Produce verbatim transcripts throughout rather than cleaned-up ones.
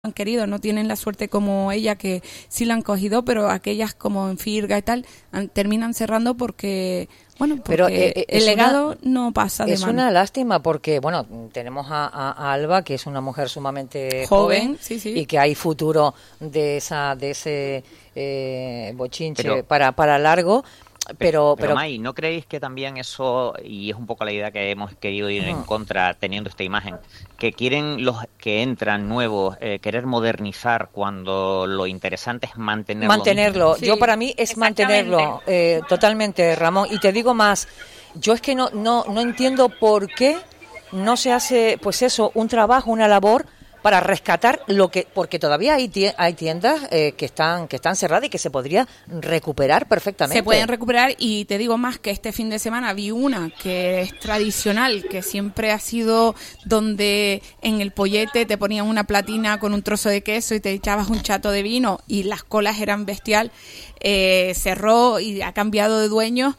han querido, no tienen la suerte como ella, que sí la han cogido, pero aquellas como en Firga y tal, han, terminan cerrando porque, bueno, porque pero, eh, el legado una, no pasa de es mano. Es una lástima porque, bueno, tenemos a, a, a Alba, que es una mujer sumamente joven, joven sí, sí. y que hay futuro de esa de ese eh, bochinche pero, para, para largo. Pero, pero, pero May, ¿no creéis que también eso, y es un poco la idea que hemos querido ir uh-huh. en contra teniendo esta imagen, que quieren los que entran nuevos eh, querer modernizar cuando lo interesante es mantenerlo? Mantenerlo, sí, yo para mí es mantenerlo eh, totalmente, Ramón, y te digo más, yo es que no, no, no entiendo por qué no se hace, pues eso, un trabajo, una labor para rescatar lo que, porque todavía hay hay tiendas eh, que están que están cerradas y que se podría recuperar perfectamente. Se pueden recuperar, y te digo más, que este fin de semana vi una que es tradicional, que siempre ha sido donde en el pollete te ponían una platina con un trozo de queso y te echabas un chato de vino y las colas eran bestial. Eh, cerró y ha cambiado de dueños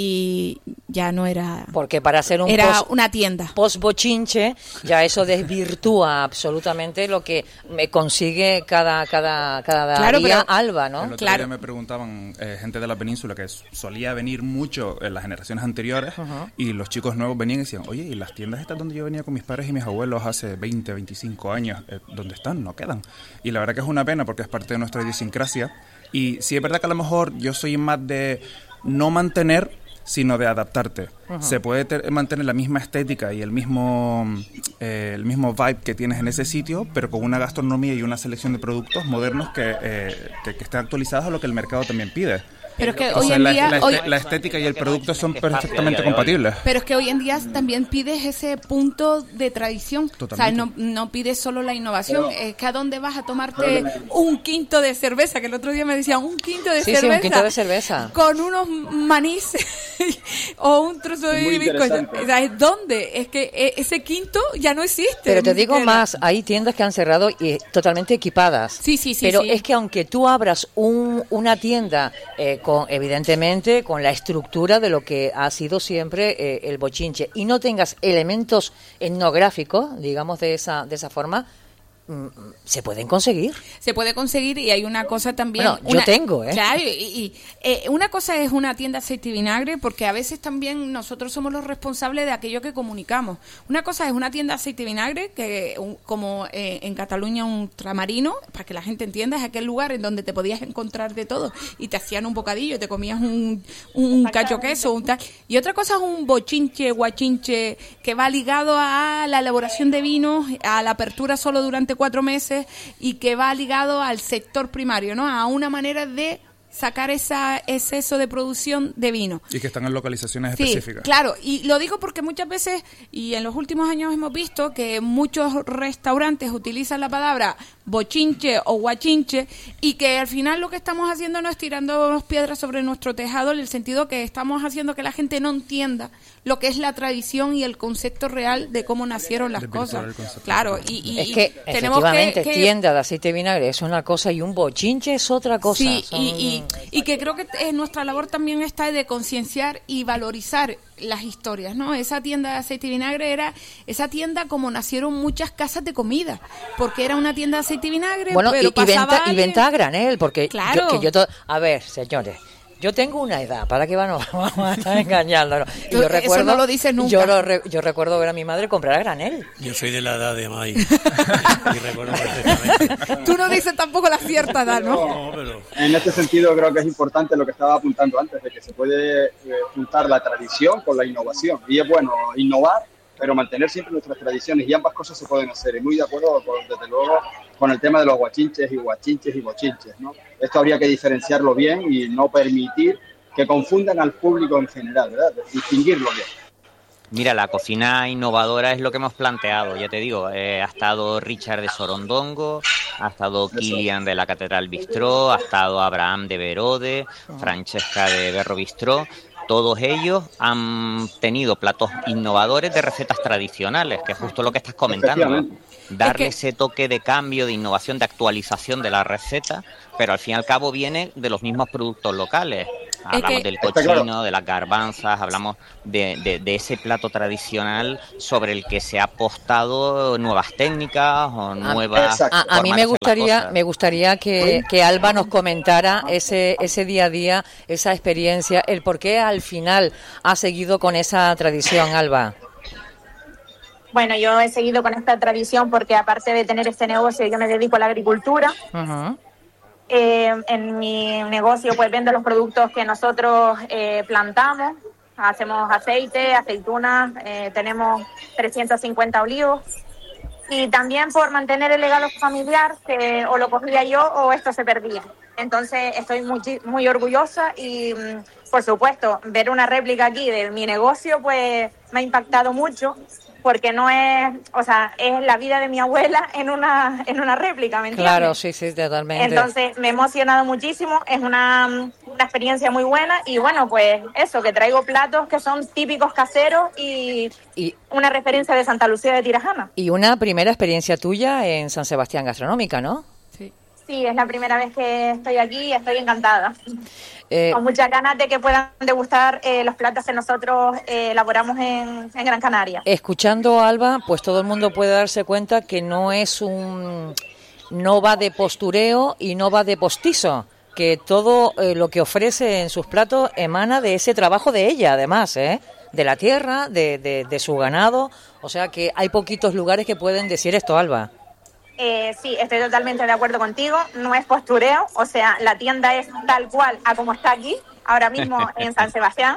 y ya no era, porque para hacer un era post, una tienda post bochinche ya eso desvirtúa absolutamente lo que me consigue cada cada cada claro, día pero, Alba, ¿no? El otro claro. día me preguntaban eh, gente de la península que solía venir mucho en las generaciones anteriores, uh-huh. y los chicos nuevos venían y decían, oye, ¿y las tiendas estas donde yo venía con mis padres y mis abuelos hace veinte, veinticinco años, eh, dónde están? No quedan. Y la verdad que es una pena porque es parte de nuestra idiosincrasia, y sí es verdad que a lo mejor yo soy más de no mantener, sino de adaptarte. Uh-huh. Se puede ter- mantener la misma estética y el mismo eh, el mismo vibe que tienes en ese sitio, pero con una gastronomía y una selección de productos modernos que, eh, que, que estén actualizados a lo que el mercado también pide. Pero es que o hoy sea, en la, día... La, hoy... la estética y el producto son perfectamente compatibles. Pero es que hoy en día también pides ese punto de tradición. Totalmente. O sea, no, no pides solo la innovación. Pero, es que ¿a dónde vas a tomarte un quinto de cerveza? Que el otro día me decían, un quinto de sí, cerveza. Sí, un quinto de cerveza. Con unos manís o un trozo de bizcocho. O sea, ¿dónde? Es que ese quinto ya no existe. Pero te digo siquiera. más, hay tiendas que han cerrado y totalmente equipadas. Sí, sí, sí. Pero sí. es que aunque tú abras un, una tienda eh, con, evidentemente, con la estructura de lo que ha sido siempre eh, el bochinche y no tengas elementos etnográficos, digamos de esa de esa forma, se pueden conseguir. Se puede conseguir, y hay una cosa también... Bueno, una, yo tengo, ¿eh? Claro, y, y eh, una cosa es una tienda aceite y vinagre, porque a veces también nosotros somos los responsables de aquello que comunicamos. Una cosa es una tienda aceite y vinagre, que un, como eh, en Cataluña un ultramarino, para que la gente entienda, es aquel lugar en donde te podías encontrar de todo, y te hacían un bocadillo, te comías un, un cacho queso, un tal... Y otra cosa es un bochinche, guachinche, que va ligado a la elaboración de vinos, a la apertura solo durante cuatro meses, y que va ligado al sector primario, ¿no? A una manera de sacar ese exceso de producción de vino. Y que están en localizaciones sí, específicas. Claro, y lo digo porque muchas veces, y en los últimos años hemos visto que muchos restaurantes utilizan la palabra bochinche o guachinche, y que al final lo que estamos haciendo no es tirando piedras sobre nuestro tejado, en el sentido que estamos haciendo que la gente no entienda lo que es la tradición y el concepto real de cómo nacieron las cosas. Claro, y, y es que tenemos efectivamente que, que tienda de aceite y vinagre es una cosa y un bochinche es otra cosa. Sí, Son... y, y, y que creo que en nuestra labor también está de concienciar y valorizar las historias, ¿no? Esa tienda de aceite y vinagre era esa tienda como nacieron muchas casas de comida, porque era una tienda de aceite y vinagre, bueno, pero y, pasaba y, venta, y venta a granel, porque claro. yo, que yo to... a ver, señores, yo tengo una edad, ¿para qué vamos a estar engañándonos? Y yo recuerdo, eso no lo dices nunca. Yo, lo re, yo recuerdo ver a mi madre comprar a granel. Yo soy de la edad de May y recuerdo perfectamente. Tú no dices tampoco la cierta edad, ¿no? No, pero... En este sentido creo que es importante lo que estaba apuntando antes, de que se puede eh, juntar la tradición con la innovación. Y es bueno innovar, pero mantener siempre nuestras tradiciones, y ambas cosas se pueden hacer. Y muy de acuerdo, con, desde luego, con el tema de los guachinches y guachinches y bochinches, ¿no? Esto habría que diferenciarlo bien y no permitir que confundan al público en general, ¿verdad? Distinguirlo bien. Mira, la cocina innovadora es lo que hemos planteado, ya te digo, eh, ha estado Richard de Sorondongo, ha estado Kilian de la Catedral Bistró, ha estado Abraham de Verode, Francesca de Berro Bistró. Todos ellos han tenido platos innovadores de recetas tradicionales, que es justo lo que estás comentando. Darle es que... ese toque de cambio, de innovación, de actualización de la receta, pero al fin y al cabo viene de los mismos productos locales. Hablamos que, del cochino, de las garbanzas, hablamos de, de, de ese plato tradicional sobre el que se ha apostado nuevas técnicas o nuevas. A, a mí me gustaría, me gustaría que, que Alba nos comentara ese, ese día a día, esa experiencia, el por qué al final ha seguido con esa tradición, Alba. Bueno, yo he seguido con esta tradición porque aparte de tener este negocio, yo me dedico a la agricultura. Uh-huh. Eh, en mi negocio pues vendo los productos que nosotros eh, plantamos, hacemos aceite, aceitunas, eh, tenemos trescientos cincuenta olivos y también por mantener el legado familiar que o lo cogía yo o esto se perdía. Entonces estoy muy, muy orgullosa y por supuesto ver una réplica aquí de mi negocio pues me ha impactado mucho. Porque no es, o sea, es la vida de mi abuela en una en una réplica, ¿me entiendes? Claro, sí, sí, totalmente. Entonces me he emocionado muchísimo, es una, una experiencia muy buena y bueno, pues eso, que traigo platos que son típicos caseros y, y una referencia de Santa Lucía de Tirajana. Y una primera experiencia tuya en San Sebastián Gastronómica, ¿no? Sí. Sí, es la primera vez que estoy aquí y estoy encantada. Eh, Con muchas ganas de que puedan degustar eh, los platos que nosotros eh, elaboramos en, en Gran Canaria. Escuchando a Alba, pues todo el mundo puede darse cuenta que no es un... no va de postureo y no va de postizo, que todo eh, lo que ofrece en sus platos emana de ese trabajo de ella, además, ¿eh? De la tierra, de, de, de su ganado, o sea que hay poquitos lugares que pueden decir esto, Alba. Eh, sí, estoy totalmente de acuerdo contigo, no es postureo, o sea, la tienda es tal cual a como está aquí, ahora mismo en San Sebastián,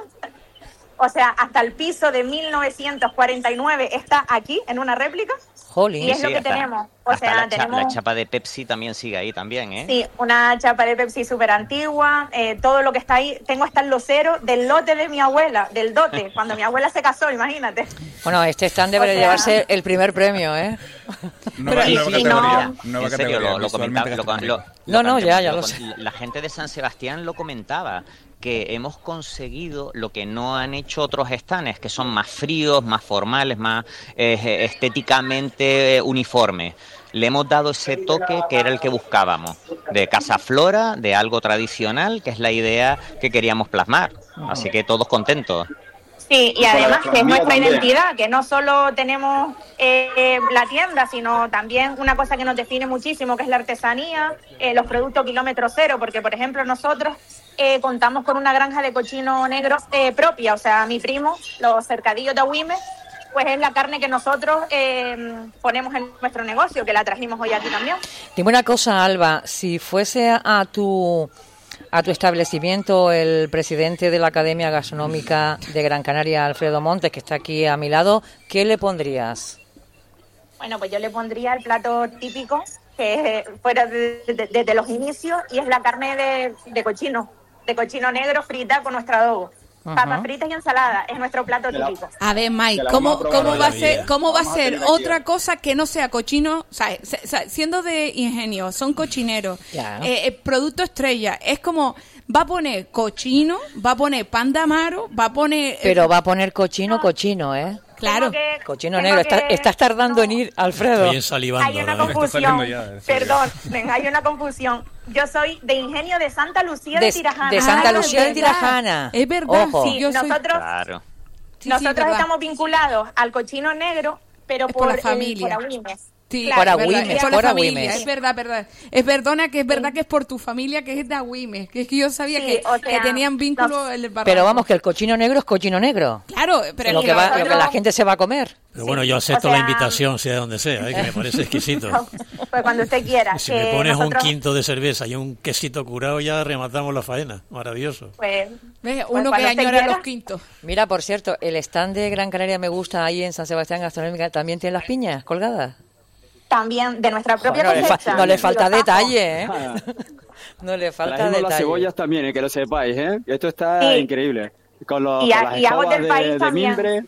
o sea, hasta el piso de mil novecientos cuarenta y nueve está aquí en una réplica. Jolín. Y es sí, lo que hasta, tenemos. O hasta sea, la, tenemos... cha, la chapa de Pepsi también sigue ahí también, ¿eh? Sí, una chapa de Pepsi súper antigua, eh, todo lo que está ahí. Tengo hasta el locero del lote de mi abuela, del dote, cuando mi abuela se casó, imagínate. Bueno, este stand debe o sea... llevarse el primer premio, ¿eh? Nueva, sí, nueva sí, categoría. No, nueva en serio, categoría, lo, lo comentaba. Lo, lo, lo, no, no, ya, ya lo, lo sé. La gente de San Sebastián lo comentaba, que hemos conseguido lo que no han hecho otros stands, que son más fríos, más formales, más eh, estéticamente eh, uniformes. Le hemos dado ese toque que era el que buscábamos, de Casa Flora, de algo tradicional, que es la idea que queríamos plasmar. Así que todos contentos. Sí, y además que es nuestra identidad, que no solo tenemos eh, la tienda, sino también una cosa que nos define muchísimo, que es la artesanía, eh, los productos kilómetro cero, porque por ejemplo nosotros eh, contamos con una granja de cochino negro eh, propia, o sea, mi primo, los cercadillos de Agüimes, pues es la carne que nosotros eh, ponemos en nuestro negocio, que la trajimos hoy aquí también. Dime una cosa, Alba, si fuese a tu... a tu establecimiento el presidente de la Academia Gastronómica de Gran Canaria, Alfredo Montes, que está aquí a mi lado, ¿qué le pondrías? Bueno, pues yo le pondría el plato típico, que fuera desde de, de, de los inicios, y es la carne de, de cochino, de cochino negro frita con nuestro adobo. Uh-huh. Papas fritas y ensalada, es nuestro plato típico. A ver, Mike, ¿cómo, ¿cómo va a ser, cómo va a ser otra cosa que no sea cochino? O sea, se, se, siendo de ingenio, son cochineros, yeah. eh, eh, producto estrella, es como, va a poner cochino, va a poner pan de amaro, va a poner... Pero va a poner cochino, no. cochino, ¿eh? Claro. Que, cochino negro, que... Está, estás tardando no. en ir, Alfredo. Estoy ensalivando. Hay una confusión, ya, perdón, ven, hay una confusión. Yo soy de Ingenio de Santa Lucía de, de Tirajana. De Santa ah, Lucía de Tirajana. Es verdad, Ojo. Sí, yo nosotros, soy... claro. nosotros sí, estamos vinculados al cochino negro, pero es por, por la familia. El, por Agüimes. Sí, claro, por Agüimes, es por, por la Agüimes. familia, es verdad, verdad. Es perdona que es verdad sí. que es por tu familia, que es de Agüimes, que es que yo sabía sí, que, o sea, que tenían vínculo no. el barranco. Pero vamos, que el cochino negro es cochino negro. Claro, pero lo que, va, lo que la gente se va a comer. Pero bueno, yo acepto o sea, la invitación, sea donde sea, ¿eh? Que me parece exquisito. Pues cuando usted quiera. Y si me pones nosotros... un quinto de cerveza y un quesito curado, ya rematamos la faena. Maravilloso. Pues, ¿ves? Uno pues que añora los quintos. Mira, por cierto, el stand de Gran Canaria Me Gusta ahí en San Sebastián Gastronómica, ¿también tiene las piñas colgadas? También de nuestra propia Joder, cosecha. No le falta detalle, ¿eh? No le falta Trajimos detalle. Las cebollas también, eh, que lo sepáis, ¿eh? Esto está sí. increíble. Con, los, y a, con las y escobas del de, país de también. mimbre.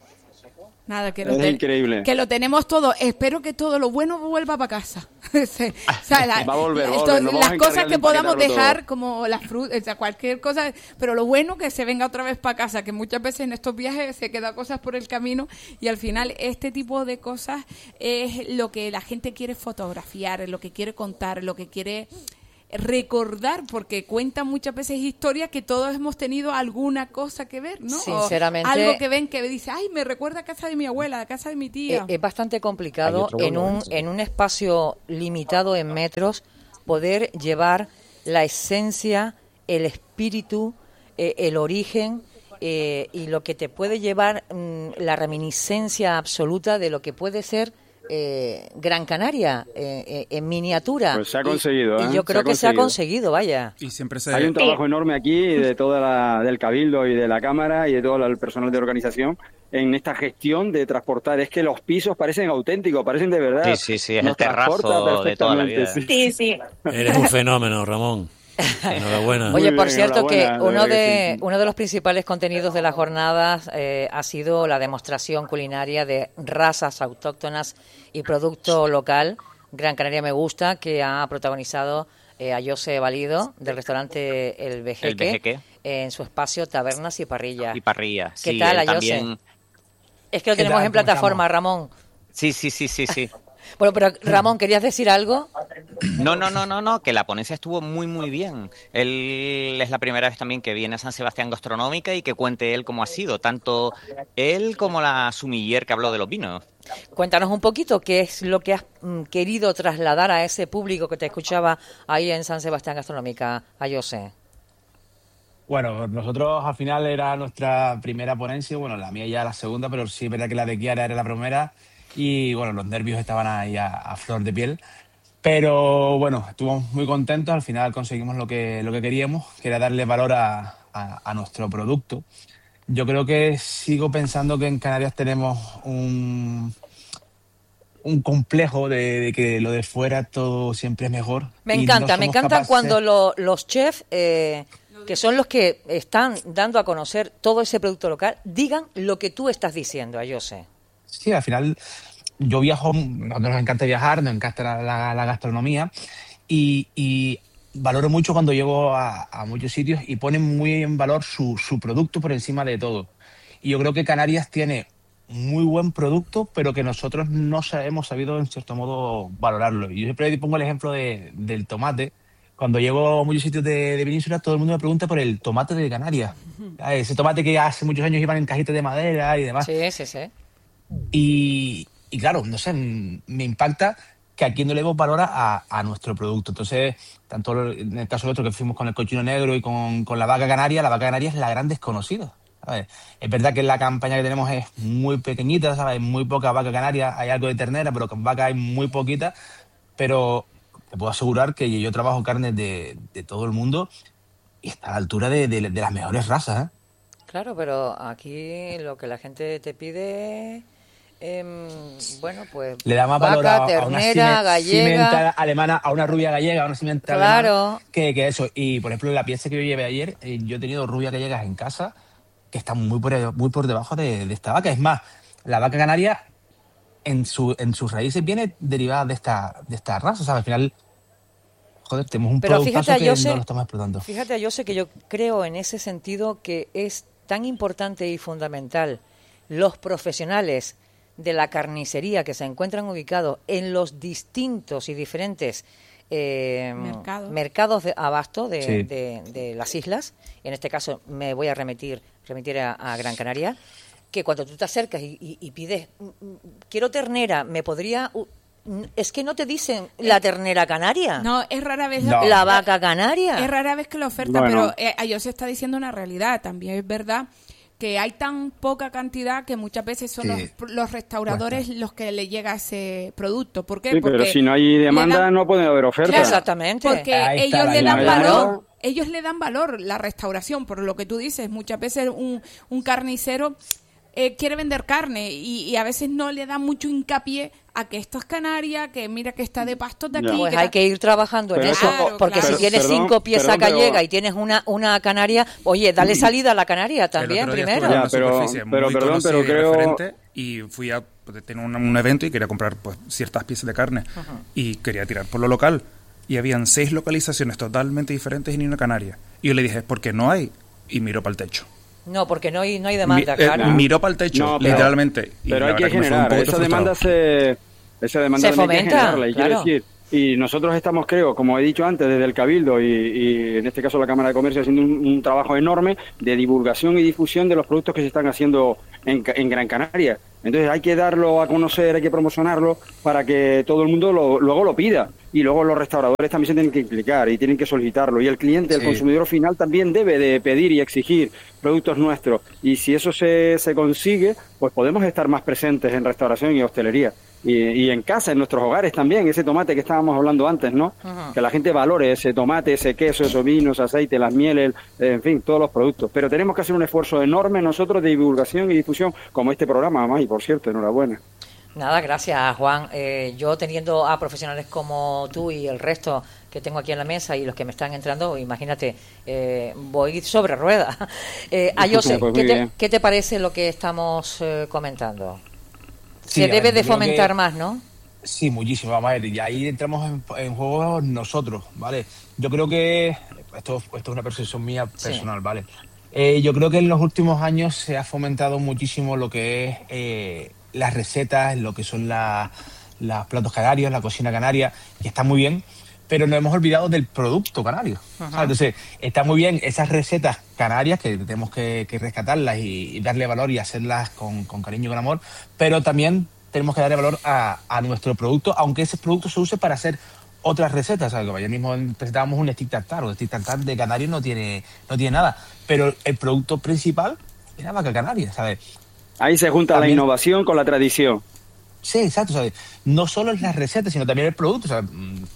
Nada, que lo, es ten, increíble. que lo tenemos todo. Espero que todo lo bueno vuelva para casa. o sea, la, va a volver, la, volver. Las cosas que podamos dejar, todo. como las frutas, o sea, cualquier cosa, pero lo bueno que se venga otra vez para casa, que muchas veces en estos viajes se quedan cosas por el camino y al final este tipo de cosas es lo que la gente quiere fotografiar, lo que quiere contar, lo que quiere... recordar, porque cuentan muchas veces historias que todos hemos tenido alguna cosa que ver, ¿no? Sinceramente, o algo que ven que dice, ay, me recuerda a casa de mi abuela, a casa de mi tía. Es, es bastante complicado en un, en un espacio limitado en metros poder llevar la esencia, el espíritu, eh, el origen eh, y lo que te puede llevar mmm, la reminiscencia absoluta de lo que puede ser Eh, Gran Canaria eh, eh, en miniatura. Pues se ha conseguido. Y, ¿eh? y yo creo se que se ha conseguido, vaya. Y siempre se... Hay un trabajo enorme aquí de toda la, del Cabildo y de la Cámara y de todo el personal de organización en esta gestión de transportar. Es que los pisos parecen auténticos, parecen de verdad. Sí, sí, sí, es el terrazo de toda la vida. Sí, sí. Eres un fenómeno, Ramón. Enhorabuena. Oye, por bien, cierto que uno de de sí. uno de los principales contenidos de las jornadas eh, ha sido la demostración culinaria de razas autóctonas y producto local. Gran Canaria Me Gusta, que ha protagonizado eh, a Jose Valido del restaurante El Vejeque, El Vejeque. Eh, en su espacio Tabernas y Parrillas. Y Parrilla. ¿Qué Sí, tal, él a también... Jose? Es que lo tenemos en plataforma, Ramón. Sí, sí, sí, sí, sí. Bueno, pero Ramón, ¿querías decir algo? No, no, no, no, no, que la ponencia estuvo muy, muy bien. Él es la primera vez también que viene a San Sebastián Gastronómica y que cuente él cómo ha sido, tanto él como la sumiller que habló de los vinos. Cuéntanos un poquito qué es lo que has mm, querido trasladar a ese público que te escuchaba ahí en San Sebastián Gastronómica, a José. Bueno, nosotros al final era nuestra primera ponencia, bueno, la mía ya la segunda, pero sí es verdad que la de Kiara era la primera y bueno, los nervios estaban ahí a, a flor de piel. Pero bueno, estuvimos muy contentos, al final conseguimos lo que, lo que queríamos, que era darle valor a, a, a nuestro producto. Yo creo que sigo pensando que en Canarias tenemos un, un complejo de, de que lo de fuera todo siempre es mejor. Me y encanta, no me somos encanta capaces- cuando lo- los chefs, eh, que son los que están dando a conocer todo ese producto local, digan lo que tú estás diciendo, a José. Sí, al final yo viajo, a nosotros nos encanta viajar, nos encanta la, la- la gastronomía y, y valoro mucho cuando llego a, a muchos sitios y ponen muy en valor su, su producto por encima de todo. Y yo creo que Canarias tiene muy buen producto, pero que nosotros no sa- hemos sabido en cierto modo valorarlo. Y yo siempre pongo el ejemplo de- del tomate. Cuando llego a muchos sitios de, de península, todo el mundo me pregunta por el tomate de Canarias. Ah, ese tomate que hace muchos años iban en cajitas de madera y demás. Sí, sí, sí. Y, y claro, no sé, m- me impacta que aquí no le demos valor a, a nuestro producto. Entonces, tanto en el caso de otro que fuimos con el cochino negro y con, con la vaca canaria, la vaca canaria es la gran desconocida, ¿sabes? Es verdad que la campaña que tenemos es muy pequeñita, ¿sabes? Muy poca vaca canaria, hay algo de ternera, pero con vaca hay muy poquita. Pero te puedo asegurar que yo trabajo carnes de, de todo el mundo y está a la altura de, de- de las mejores razas, ¿eh? Claro, pero aquí lo que la gente te pide, em, bueno, pues Le da más vaca, valor a, a una ternera, cime- gallega. cimenta alemana, a una rubia gallega, a una cimenta Claro. alemana, que, que eso. Y, por ejemplo, la pieza que yo llevé ayer, eh, yo he tenido rubias gallegas en casa que están muy por, muy por debajo de, de esta vaca. Es más, la vaca canaria en, su, en sus raíces viene derivada de esta, de esta raza, ¿sabes? Al final, joder, tenemos un Pero productazo fíjate, que Jose, no lo estamos explotando. Fíjate, yo sé que yo creo en ese sentido que es tan importante y fundamental los profesionales de la carnicería que se encuentran ubicados en los distintos y diferentes eh, Mercados. mercados de abasto de, Sí. de- de las islas. En este caso me voy a remitir, remitir a, a Gran Canaria, que cuando tú te acercas y, y- y pides, "Mm, mm, quiero ternera, me podría... u- mm, es que no te dicen la ternera canaria, No, es rara vez No. la vaca canaria. Es rara vez que lo oferta, Bueno. pero eh, a ellos se está diciendo una realidad. También es verdad que hay tan poca cantidad que muchas veces son Sí. los, los restauradores los que le llega ese producto. ¿Por qué? Sí, pero Porque si no hay le demanda dan- no puede haber oferta. Claro, Exactamente. Porque Ahí está ellos la le dan clave. valor. Ellos le dan valor la restauración, por lo que tú dices. Muchas veces un, un carnicero eh, quiere vender carne y, y a veces no le da mucho hincapié a que esto es Canaria, que mira que está de pastos de Ya. aquí. Pues que hay tal. que ir trabajando en Pero eso, eso- porque claro. si tienes Perdón, cinco piezas perdón, pero- gallega y tienes una una canaria, oye, dale salida a la canaria también El otro día primero. estuve en una Ya, pero- superficie pero muy perdón, conocida pero y creo- referente, y fui a pues, tener un, un evento y quería comprar pues ciertas piezas de carne y quería tirar por lo local y habían seis localizaciones totalmente diferentes y ni una canaria y yo le dije ¿por qué no hay? Y miró para el techo. No, porque no hay no hay Mi- demanda, eh, claro. miró para el techo, No, pero- literalmente. Y Pero la hay que verdad me fue un generar, poquito esa frustrado. demanda se esa demanda Se también hay que fomenta, generarla. Y quiero claro. decir, Y nosotros estamos, creo, como he dicho antes, desde el Cabildo y, y en este caso la Cámara de Comercio, haciendo un, un trabajo enorme de divulgación y difusión de los productos que se están haciendo en, en Gran Canaria. Entonces hay que darlo a conocer, hay que promocionarlo para que todo el mundo lo, luego lo pida. Y luego los restauradores también se tienen que implicar y tienen que solicitarlo. Y el cliente, sí. el consumidor final también debe de pedir y exigir productos nuestros. Y si eso se, se consigue, pues podemos estar más presentes en restauración y hostelería. Y, y en casa, en nuestros hogares también, ese tomate que estábamos hablando antes, ¿no? Uh-huh. Que la gente valore ese tomate, ese queso, esos vinos, aceite, las mieles, en fin, todos los productos. Pero tenemos que hacer un esfuerzo enorme nosotros de divulgación y difusión, como este programa, además, y por cierto, enhorabuena. Nada, gracias, Juan. Eh, yo teniendo a profesionales como tú y el resto que tengo aquí en la mesa y los que me están entrando, imagínate, eh, voy sobre ruedas. Eh, Ayose, pues ¿qué, te, ¿qué te parece lo que estamos eh, comentando? Sí, Se debe ver, de fomentar que, más, ¿no? Sí, muchísimo, vamos a ver, y ahí entramos en, en juego nosotros, ¿vale? Yo creo que, esto, esto es una percepción mía personal, sí. ¿vale? Eh, yo creo que en los últimos años se ha fomentado muchísimo lo que es eh, las recetas, lo que son la, los platos canarios, la cocina canaria, que está muy bien, pero nos hemos olvidado del producto canario. Uh-huh. Entonces, está muy bien esas recetas canarias, que tenemos que, que rescatarlas y, y darle valor y hacerlas con, con cariño y con amor, pero también tenemos que darle valor a, a nuestro producto, aunque ese producto se use para hacer otras recetas. ¿Sabes? Ayer mismo presentábamos un stick tartar, o el stick tartar de canario no tiene, no tiene nada, pero el producto principal era vaca canaria, ¿sabes? Ahí se junta también la innovación con la tradición. Sí, exacto, ¿sabes? No solo es las recetas, sino también el producto, ¿sabes?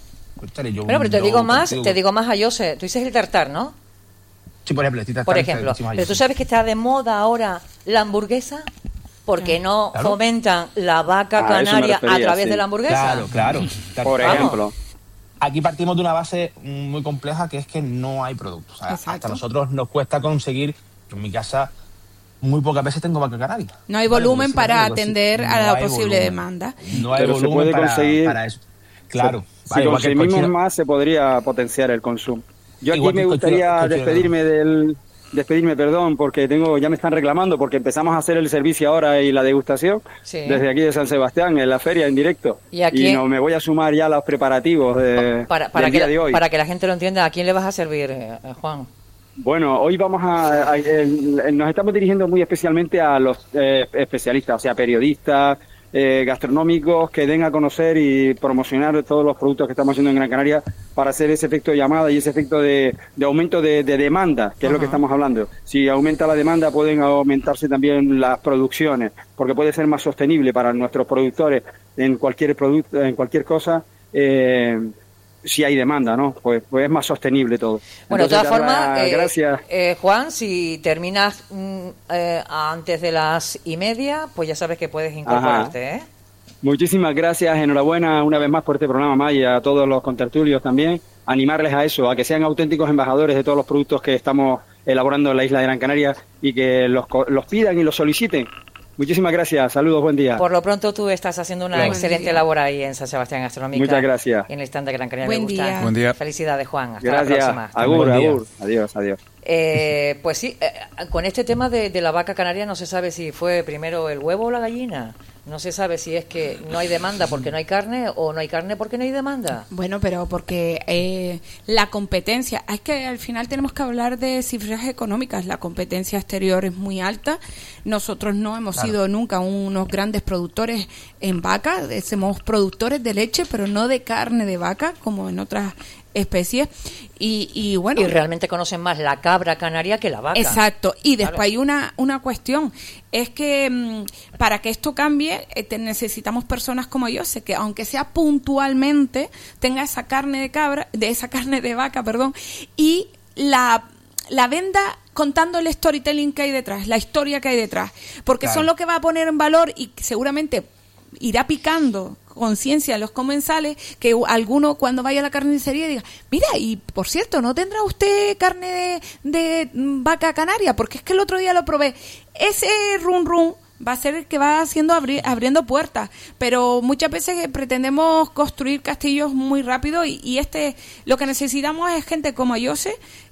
Yo, bueno, pero te digo más, contigo. te digo más, Ayose, tú dices el tartar, ¿no? Sí, por ejemplo, el tartar. Por ejemplo, pero tú sabes que está de moda ahora la hamburguesa, ¿por qué no claro. fomentan la vaca ah, canaria refería, a través sí. de la hamburguesa? Claro, claro. claro. Por ejemplo. Aquí partimos de una base muy compleja, que es que no hay productos. O sea, hasta nosotros nos cuesta conseguir, yo en mi casa muy pocas veces tengo vaca canaria. No hay volumen vale, para atender a la posible volumen. demanda. No hay pero volumen se puede para, conseguir, para eso. Claro. Si vale, consumimos cualquiera... más, se podría potenciar el consumo. Yo aquí me gustaría cualquiera, despedirme del... Despedirme, perdón, porque tengo ya me están reclamando, porque empezamos a hacer el servicio ahora y la degustación sí. desde aquí de San Sebastián, en la feria en directo. Y, aquí... y no me voy a sumar ya a los preparativos de, para, para del que día la, de hoy. Para que la gente lo entienda, ¿a quién le vas a servir, eh, Juan? Bueno, hoy vamos a, a, a, a... Nos estamos dirigiendo muy especialmente a los eh, especialistas, o sea, periodistas, Eh, gastronómicos que den a conocer y promocionar todos los productos que estamos haciendo en Gran Canaria para hacer ese efecto de llamada y ese efecto de, de aumento de, de demanda, que uh-huh. es lo que estamos hablando. Si aumenta la demanda, pueden aumentarse también las producciones, porque puede ser más sostenible para nuestros productores en cualquier producto, en cualquier cosa. Eh, si hay demanda, ¿no? Pues, pues es más sostenible todo. Bueno, Entonces, de todas formas, la... eh, gracias. Eh, Juan, si terminas mm, eh, antes de las y media, pues ya sabes que puedes incorporarte, Ajá. ¿eh? Muchísimas gracias, enhorabuena una vez más por este programa, Maya, a todos los contertulios también. Animarles a eso, a que sean auténticos embajadores de todos los productos que estamos elaborando en la isla de Gran Canaria y que los, los pidan y los soliciten. Muchísimas gracias, saludos, buen día. Por lo pronto tú estás haciendo una claro. excelente labor ahí en San Sebastián Gastronómica. Muchas gracias. En el stand de Gran Canaria. Buen me gusta. día. Buen día. Felicidades, Juan. Hasta gracias. la próxima. Agur, agur. Adiós, adiós. Eh, pues sí, eh, con este tema de, de la vaca canaria no se sabe si fue primero el huevo o la gallina. No se sabe si es que no hay demanda porque no hay carne o no hay carne porque no hay demanda. Bueno, pero porque eh, la competencia, es que al final tenemos que hablar de cifras económicas. La competencia exterior es muy alta. Nosotros no hemos claro. sido nunca unos grandes productores en vaca. Somos productores de leche, pero no de carne de vaca, como en otras especies. Y, y bueno, y realmente conocen más la cabra canaria que la vaca. Exacto. Y después claro. hay una una cuestión, es que mmm, para que esto cambie eh, te necesitamos personas como yo, sé que aunque sea puntualmente tenga esa carne de cabra, de esa carne de vaca, perdón, y la la venda contando el storytelling que hay detrás, la historia que hay detrás, porque claro. son lo que va a poner en valor y seguramente irá picando conciencia a los comensales, que alguno cuando vaya a la carnicería diga, mira, y por cierto, ¿no tendrá usted carne de, de vaca canaria? Porque es que el otro día lo probé. Ese run run va a ser el que va haciendo abri- abriendo puertas, pero muchas veces pretendemos construir castillos muy rápido y, y este lo que necesitamos es gente como Ayose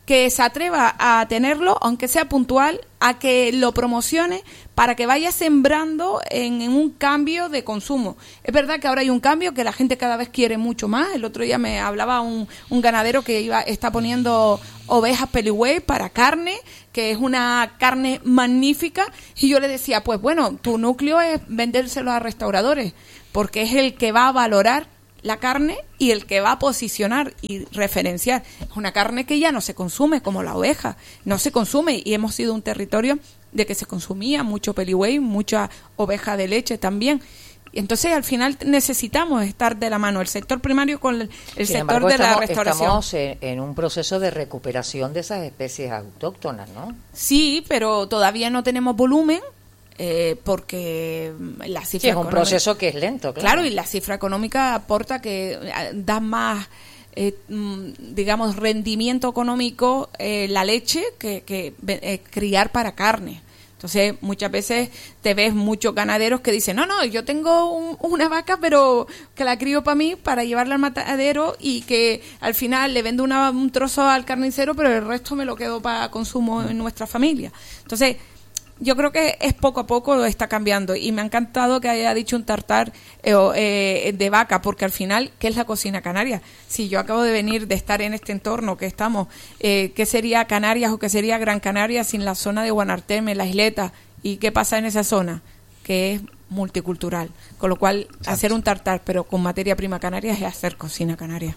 que se atreva a tenerlo, aunque sea puntual, a que lo promocione para que vaya sembrando en, en un cambio de consumo. Es verdad que ahora hay un cambio que la gente cada vez quiere mucho más. El otro día me hablaba un, un ganadero que iba está poniendo ovejas Peliway para carne, que es una carne magnífica, y yo le decía, pues bueno, tu núcleo es vendérselo a restauradores, porque es el que va a valorar la carne y el que va a posicionar y referenciar. Es una carne que ya no se consume como la oveja, no se consume, y hemos sido un territorio de que se consumía mucho Peliway, mucha oveja de leche también. Entonces, al final necesitamos estar de la mano el sector primario con el, el sector embargo, de estamos, la restauración. Estamos en, en un proceso de recuperación de esas especies autóctonas, ¿no? Sí, pero todavía no tenemos volumen. Eh, porque la cifra sí, es un económica, proceso que es lento, claro. Claro, y la cifra económica aporta que da más, eh, digamos, rendimiento económico eh, la leche que, que eh, criar para carne. Entonces, muchas veces te ves muchos ganaderos que dicen, no, no, yo tengo un, una vaca, pero que la crío para mí, para llevarla al matadero, y que al final le vendo una, un trozo al carnicero, pero el resto me lo quedo para consumo en nuestra familia. Entonces, yo creo que es poco a poco está cambiando, y me ha encantado que haya dicho un tartar eh, eh, de vaca, porque al final, ¿qué es la cocina canaria? Si yo acabo de venir de estar en este entorno que estamos, eh, ¿qué sería Canarias o qué sería Gran Canaria sin la zona de Guanarteme, la isleta? ¿Y qué pasa en esa zona? Que es multicultural, con lo cual Exacto. hacer un tartar pero con materia prima canaria es hacer cocina canaria.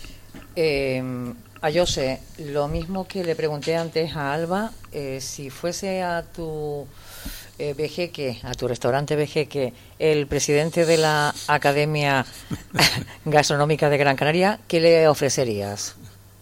Eh, a Jose, lo mismo que le pregunté antes a Alba, eh, si fuese a tu eh, Vejeque, a tu restaurante Vejeque, el presidente de la Academia Gastronómica de Gran Canaria, ¿qué le ofrecerías?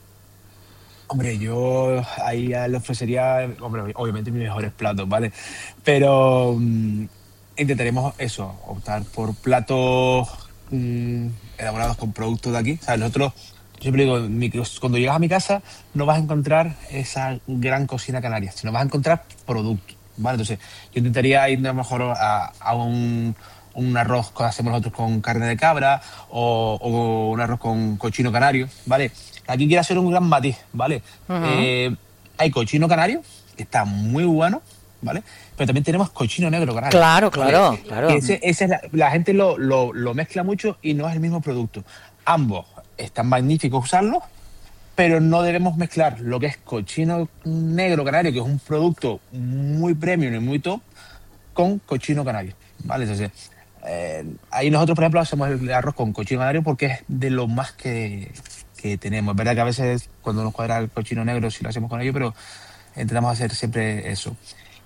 Hombre, yo ahí le ofrecería, hombre, obviamente mis mejores platos, ¿vale? Pero um, intentaremos eso, optar por platos um, elaborados con productos de aquí. O sea, nosotros, yo siempre digo, mi, cuando llegas a mi casa no vas a encontrar esa gran cocina canaria, sino vas a encontrar productos, ¿vale? Entonces, yo intentaría ir a lo mejor a, a un, un arroz que hacemos nosotros con carne de cabra, o, o un arroz con cochino canario, ¿vale? Aquí quiero hacer un gran matiz, ¿vale? Uh-huh. Eh, hay cochino canario, que está muy bueno, ¿vale? Pero también tenemos cochino negro canario. Claro, claro, ¿vale? claro. Ese, ese es la, la gente lo, lo, lo mezcla mucho y no es el mismo producto. Ambos están magníficos usarlos, pero no debemos mezclar lo que es cochino negro canario, que es un producto muy premium y muy top, con cochino canario, ¿vale? Entonces, eh, ahí nosotros, por ejemplo, hacemos el arroz con cochino canario porque es de lo más que... que tenemos. Es verdad que a veces cuando nos cuadra el cochino negro sí lo hacemos con ello, pero intentamos hacer siempre eso.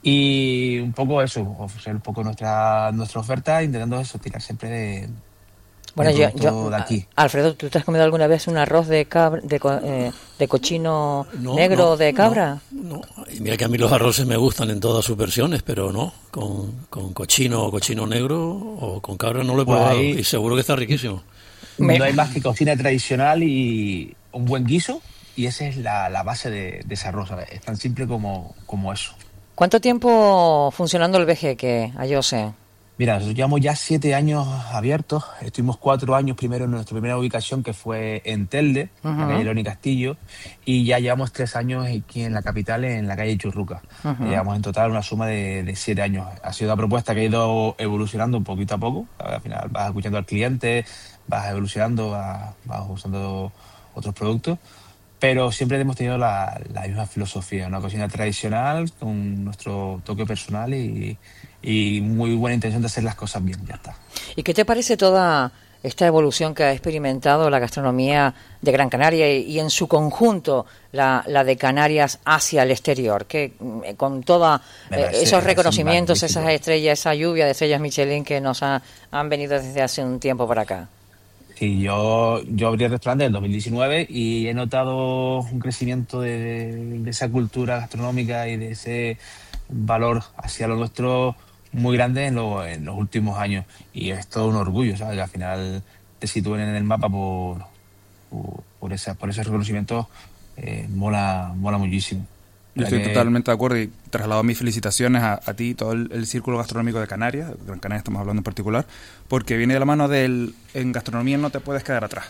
Y un poco eso, ofrecer un poco nuestra nuestra oferta, intentando eso, tirar siempre de, bueno, de, yo, yo, de aquí. Alfredo, ¿tú te has comido alguna vez un arroz de cabra, de, eh, de cochino no, negro no, de cabra? No, no. Y mira que a mí los arroces me gustan en todas sus versiones, pero no, con, con cochino o cochino negro o con cabra no lo he pues probado, ahí, y seguro que está riquísimo. No hay más que cocina tradicional y un buen guiso, y esa es la, la base de, de ese arroz, ¿sabes? Es tan simple como, como eso. ¿Cuánto tiempo funcionando el Vejeque, Jose? Mira, nosotros llevamos ya siete años abiertos. Estuvimos cuatro años primero en nuestra primera ubicación, que fue en Telde, uh-huh. en la calle León y Castillo, y ya llevamos tres años aquí en la capital, en la calle Churruca. Uh-huh. Llevamos en total una suma de, de siete años. Ha sido una propuesta que ha ido evolucionando poquito a poco. Al final vas escuchando al cliente, vas evolucionando, vas, vas usando otros productos, pero siempre hemos tenido la, la misma filosofía, una cocina tradicional con nuestro toque personal y, y muy buena intención de hacer las cosas bien, ya está. ¿Y qué te parece toda esta evolución que ha experimentado la gastronomía de Gran Canaria y, y en su conjunto la, la de Canarias hacia el exterior? Que con todos eh, esos reconocimientos, esas estrellas, esa lluvia de estrellas Michelin que nos ha, han venido desde hace un tiempo para acá. Sí, yo, yo abrí el restaurante en el dos mil diecinueve y he notado un crecimiento de, de esa cultura gastronómica y de ese valor hacia lo nuestro muy grande en, lo, en los últimos años. Y es todo un orgullo, ¿sabes? Que al final te sitúen en el mapa por, por, por, esa, por ese reconocimiento, eh, mola, mola muchísimo. Yo estoy que... totalmente de acuerdo y traslado mis felicitaciones a, a ti y todo el, el círculo gastronómico de Canarias, de Gran Canaria estamos hablando en particular, porque viene de la mano del en gastronomía no te puedes quedar atrás.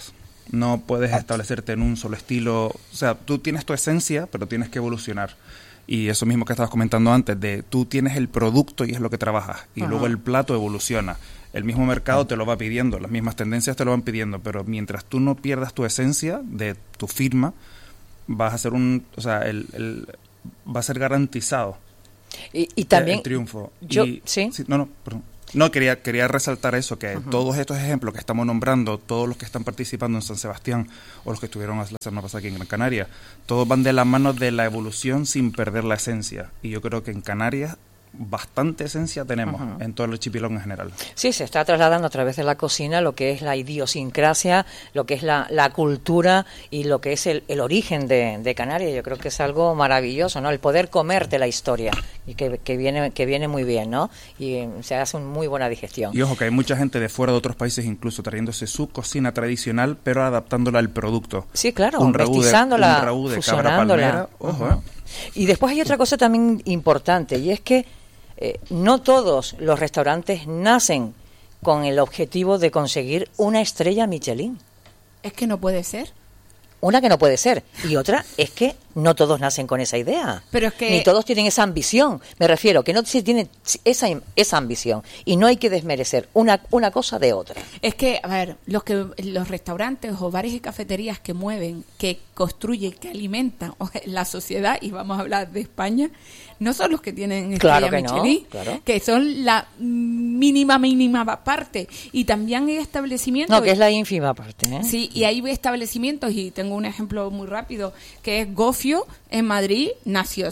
No puedes establecerte en un solo estilo. O sea, tú tienes tu esencia, pero tienes que evolucionar. Y eso mismo que estabas comentando antes, de tú tienes el producto y es lo que trabajas. Y Ajá. luego el plato evoluciona. El mismo mercado te lo va pidiendo, las mismas tendencias te lo van pidiendo, pero mientras tú no pierdas tu esencia de tu firma, vas a ser un, o sea, el, el va a ser garantizado y, y también el, el triunfo. Yo, y, ¿sí? sí, no, no, perdón. No, quería quería resaltar eso, que uh-huh. todos estos ejemplos que estamos nombrando, todos los que están participando en San Sebastián o los que estuvieron la semana pasada aquí en Gran Canaria, todos van de la mano de la evolución sin perder la esencia. Y yo creo que en Canarias bastante esencia tenemos uh-huh. en todo el archipiélago en general. Sí, se está trasladando a través de la cocina lo que es la idiosincrasia, lo que es la, la cultura y lo que es el, el origen de, de Canarias. Yo creo que es algo maravilloso, ¿no? El poder comerte la historia y que, que viene que viene muy bien, ¿no? Y eh, se hace una muy buena digestión. Y ojo, que hay mucha gente de fuera de otros países incluso trayéndose su cocina tradicional, pero adaptándola al producto. Sí, claro, un mestizándola, un raúd de cabra palmera. Ojo, uh-huh. eh. Y después hay otra cosa también importante, y es que Eh, no todos los restaurantes nacen con el objetivo de conseguir una estrella Michelin. Es que no puede ser. Una que no puede ser. Y otra es que no todos nacen con esa idea. Pero es que... Ni todos tienen esa ambición. Me refiero, que no se tiene esa, esa ambición. Y no hay que desmerecer una, una cosa de otra. Es que, a ver, los que los restaurantes o bares y cafeterías que mueven, que construyen, que alimentan la sociedad, y vamos a hablar de España, no son los que tienen estrella claro que Michelin, no, claro. que son la mínima, mínima parte. Y también hay establecimientos... No, que es la ínfima parte, ¿eh? Sí, y hay establecimientos, y tengo un ejemplo muy rápido, que es Gofio, en Madrid, nació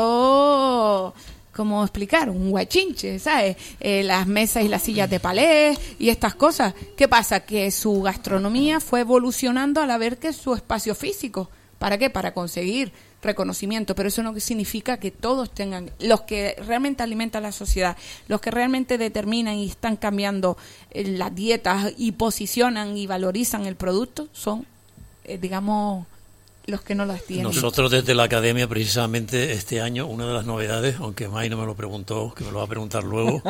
siendo... ¿Cómo explicar? Un guachinche, ¿sabes? Eh, las mesas y las sillas de palés y estas cosas. ¿Qué pasa? Que su gastronomía fue evolucionando a la vez que su espacio físico. ¿Para qué? Para conseguir reconocimiento, pero eso no significa que todos tengan, los que realmente alimentan la sociedad, los que realmente determinan y están cambiando eh, las dietas y posicionan y valorizan el producto, son, eh, digamos, los que no las tienen. Nosotros desde la Academia, precisamente este año, una de las novedades, aunque May no me lo preguntó, que me lo va a preguntar luego,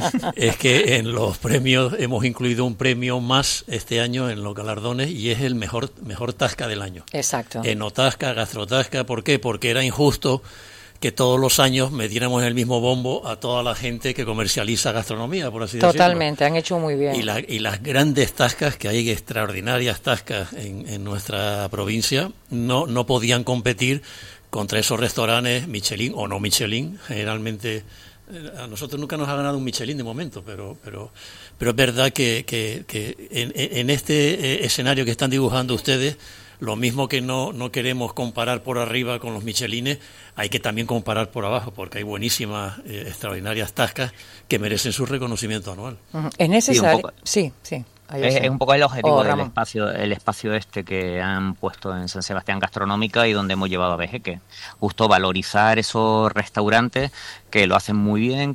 es que en los premios hemos incluido un premio más este año en los galardones, y es el mejor mejor tasca del año. Exacto. Enotasca, gastrotasca. ¿Por qué? Porque era injusto que todos los años metiéramos el mismo bombo a toda la gente que comercializa gastronomía, por así decirlo. Totalmente, han hecho muy bien. Y, la, y las grandes tascas, que hay extraordinarias tascas en, en nuestra provincia, no, no podían competir contra esos restaurantes Michelin o no Michelin. Generalmente, a nosotros nunca nos ha ganado un Michelin de momento, pero pero pero es verdad que, que, que en, en este escenario que están dibujando ustedes, lo mismo que no, no queremos comparar por arriba con los Michelines, hay que también comparar por abajo, porque hay buenísimas, eh, extraordinarias tascas que merecen su reconocimiento anual. Uh-huh. Es necesario. Sí, sí. Es, es un poco el objetivo oh, del espacio, el espacio este que han puesto en San Sebastián Gastronómica y donde hemos llevado a Vejeque. Justo valorizar esos restaurantes que lo hacen muy bien,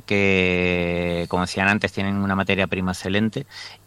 que, como decían antes, tienen una materia prima excelente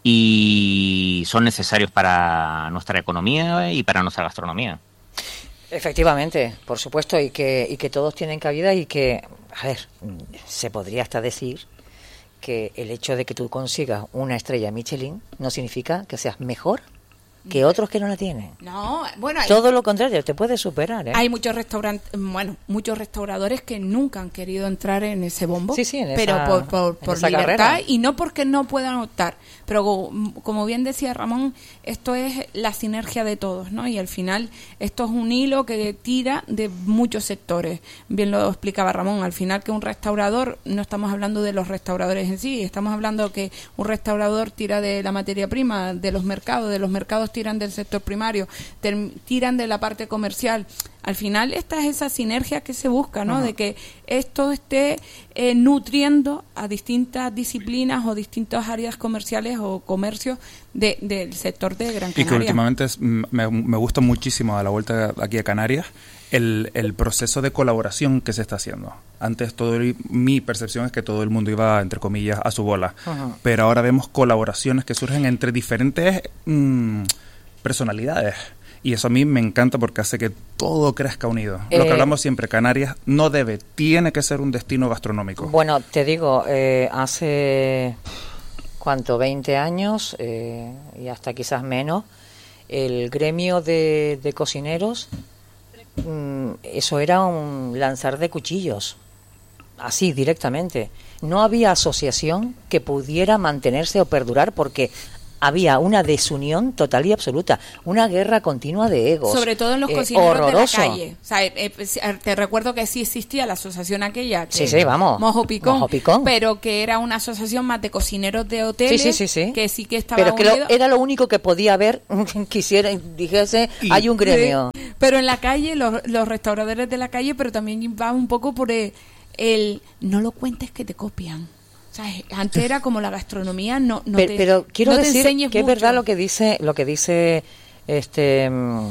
y son necesarios para nuestra economía y para nuestra gastronomía. Efectivamente, por supuesto, y que, y que todos tienen cabida y que, a ver, se podría hasta decir que el hecho de que tú consigas una estrella Michelin no significa que seas mejor que otros que no la tienen. No, bueno, hay, todo lo contrario, te puedes superar, ¿eh? Hay muchos restaurantes, bueno, muchos restauradores que nunca han querido entrar en ese bombo, sí, sí, en pero esa, por, por, por libertad carrera. Y no porque no puedan optar, pero como, como bien decía Ramón, esto es la sinergia de todos, ¿no? Y al final esto es un hilo que tira de muchos sectores. Bien lo explicaba Ramón, al final que un restaurador, no estamos hablando de los restauradores en sí, estamos hablando que un restaurador tira de la materia prima, de los mercados, de los mercados tiran del sector primario, ter, tiran de la parte comercial. Al final esta es esa sinergia que se busca, ¿no? Uh-huh. De que esto esté eh, nutriendo a distintas disciplinas o distintas áreas comerciales o comercios de, del sector de Gran Canaria. Y que últimamente es, me, me gusta muchísimo a la vuelta aquí a Canarias el, el proceso de colaboración que se está haciendo. Antes todo el, mi percepción es que todo el mundo iba, entre comillas, a su bola. Uh-huh. Pero ahora vemos colaboraciones que surgen entre diferentes mmm, personalidades. Y eso a mí me encanta porque hace que todo crezca unido. Eh, Lo que hablamos siempre, Canarias no debe, tiene que ser un destino gastronómico. Bueno, te digo, eh, hace, ¿cuánto? veinte años, eh, y hasta quizás menos, el gremio de, de cocineros, mmm, eso era un lanzar de cuchillos, así directamente. No había asociación que pudiera mantenerse o perdurar porque había una desunión total y absoluta, una guerra continua de egos. Sobre todo en los eh, cocineros horroroso. de la calle. O sea, eh, eh, te recuerdo que sí existía la asociación aquella. Que sí, sí, vamos. Mojo Picón, Mojo Picón. Pero que era una asociación más de cocineros de hoteles. Sí, sí, sí, sí. Que sí que estaba Pero que unido. lo, era lo único que podía haber, quisiera, dijese, y, hay un gremio. Sí, pero en la calle, los, los restauradores de la calle, pero también va un poco por el, el no lo cuentes que te copian. O sea, antes era como la gastronomía, no, no pero, te, pero quiero no te decir enseñes que mucho. es verdad lo que dice, lo que dice este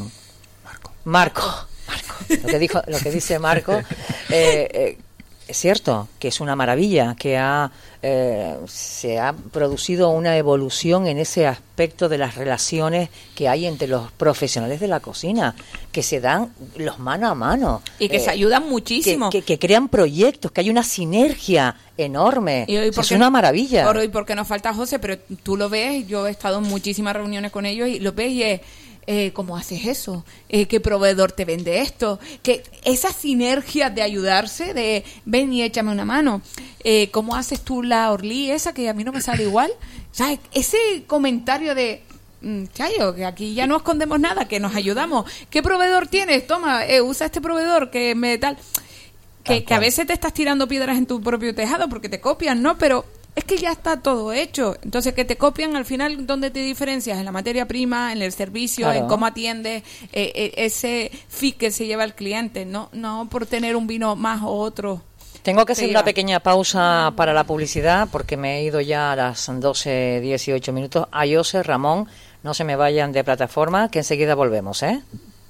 Marco, Marco, Marco. Lo que dijo, lo que dice Marco, eh, eh, es cierto que es una maravilla, que ha eh, se ha producido una evolución en ese aspecto de las relaciones que hay entre los profesionales de la cocina, que se dan los mano a mano. Y que eh, se ayudan muchísimo. Que, que, que crean proyectos, que hay una sinergia enorme. Y hoy es porque, una maravilla. Por hoy porque nos falta José, pero tú lo ves, yo he estado en muchísimas reuniones con ellos y lo ves y es... Eh, ¿cómo haces eso? Eh, ¿Qué proveedor te vende esto? Que esa sinergia de ayudarse, de ven y échame una mano. Eh, ¿Cómo haces tú la orlí esa que a mí no me sale igual? ¿Sabes? Ese comentario de mm, chayo, que aquí ya no escondemos nada, que nos ayudamos. ¿Qué proveedor tienes? Toma, eh, usa este proveedor que me tal. Que, que a veces te estás tirando piedras en tu propio tejado porque te copian, ¿no? Pero es que ya está todo hecho. Entonces, que te copian, al final, ¿dónde te diferencias? En la materia prima, en el servicio, claro. En cómo atiendes, eh, eh, ese fee que se lleva el cliente, no no por tener un vino más o otro. Tengo que hacer una pequeña pausa para la publicidad porque me he ido ya a las doce dieciocho minutos. A José, Ramón, no se me vayan de plataforma, que enseguida volvemos, ¿eh?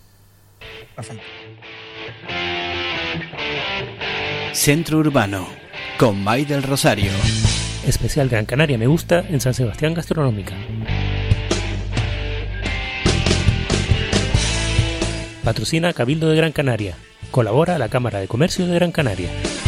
Perfecto. Centro Urbano, con May del Rosario. Especial Gran Canaria Me Gusta en San Sebastián Gastronómica. Patrocina Cabildo de Gran Canaria. Colabora la Cámara de Comercio de Gran Canaria.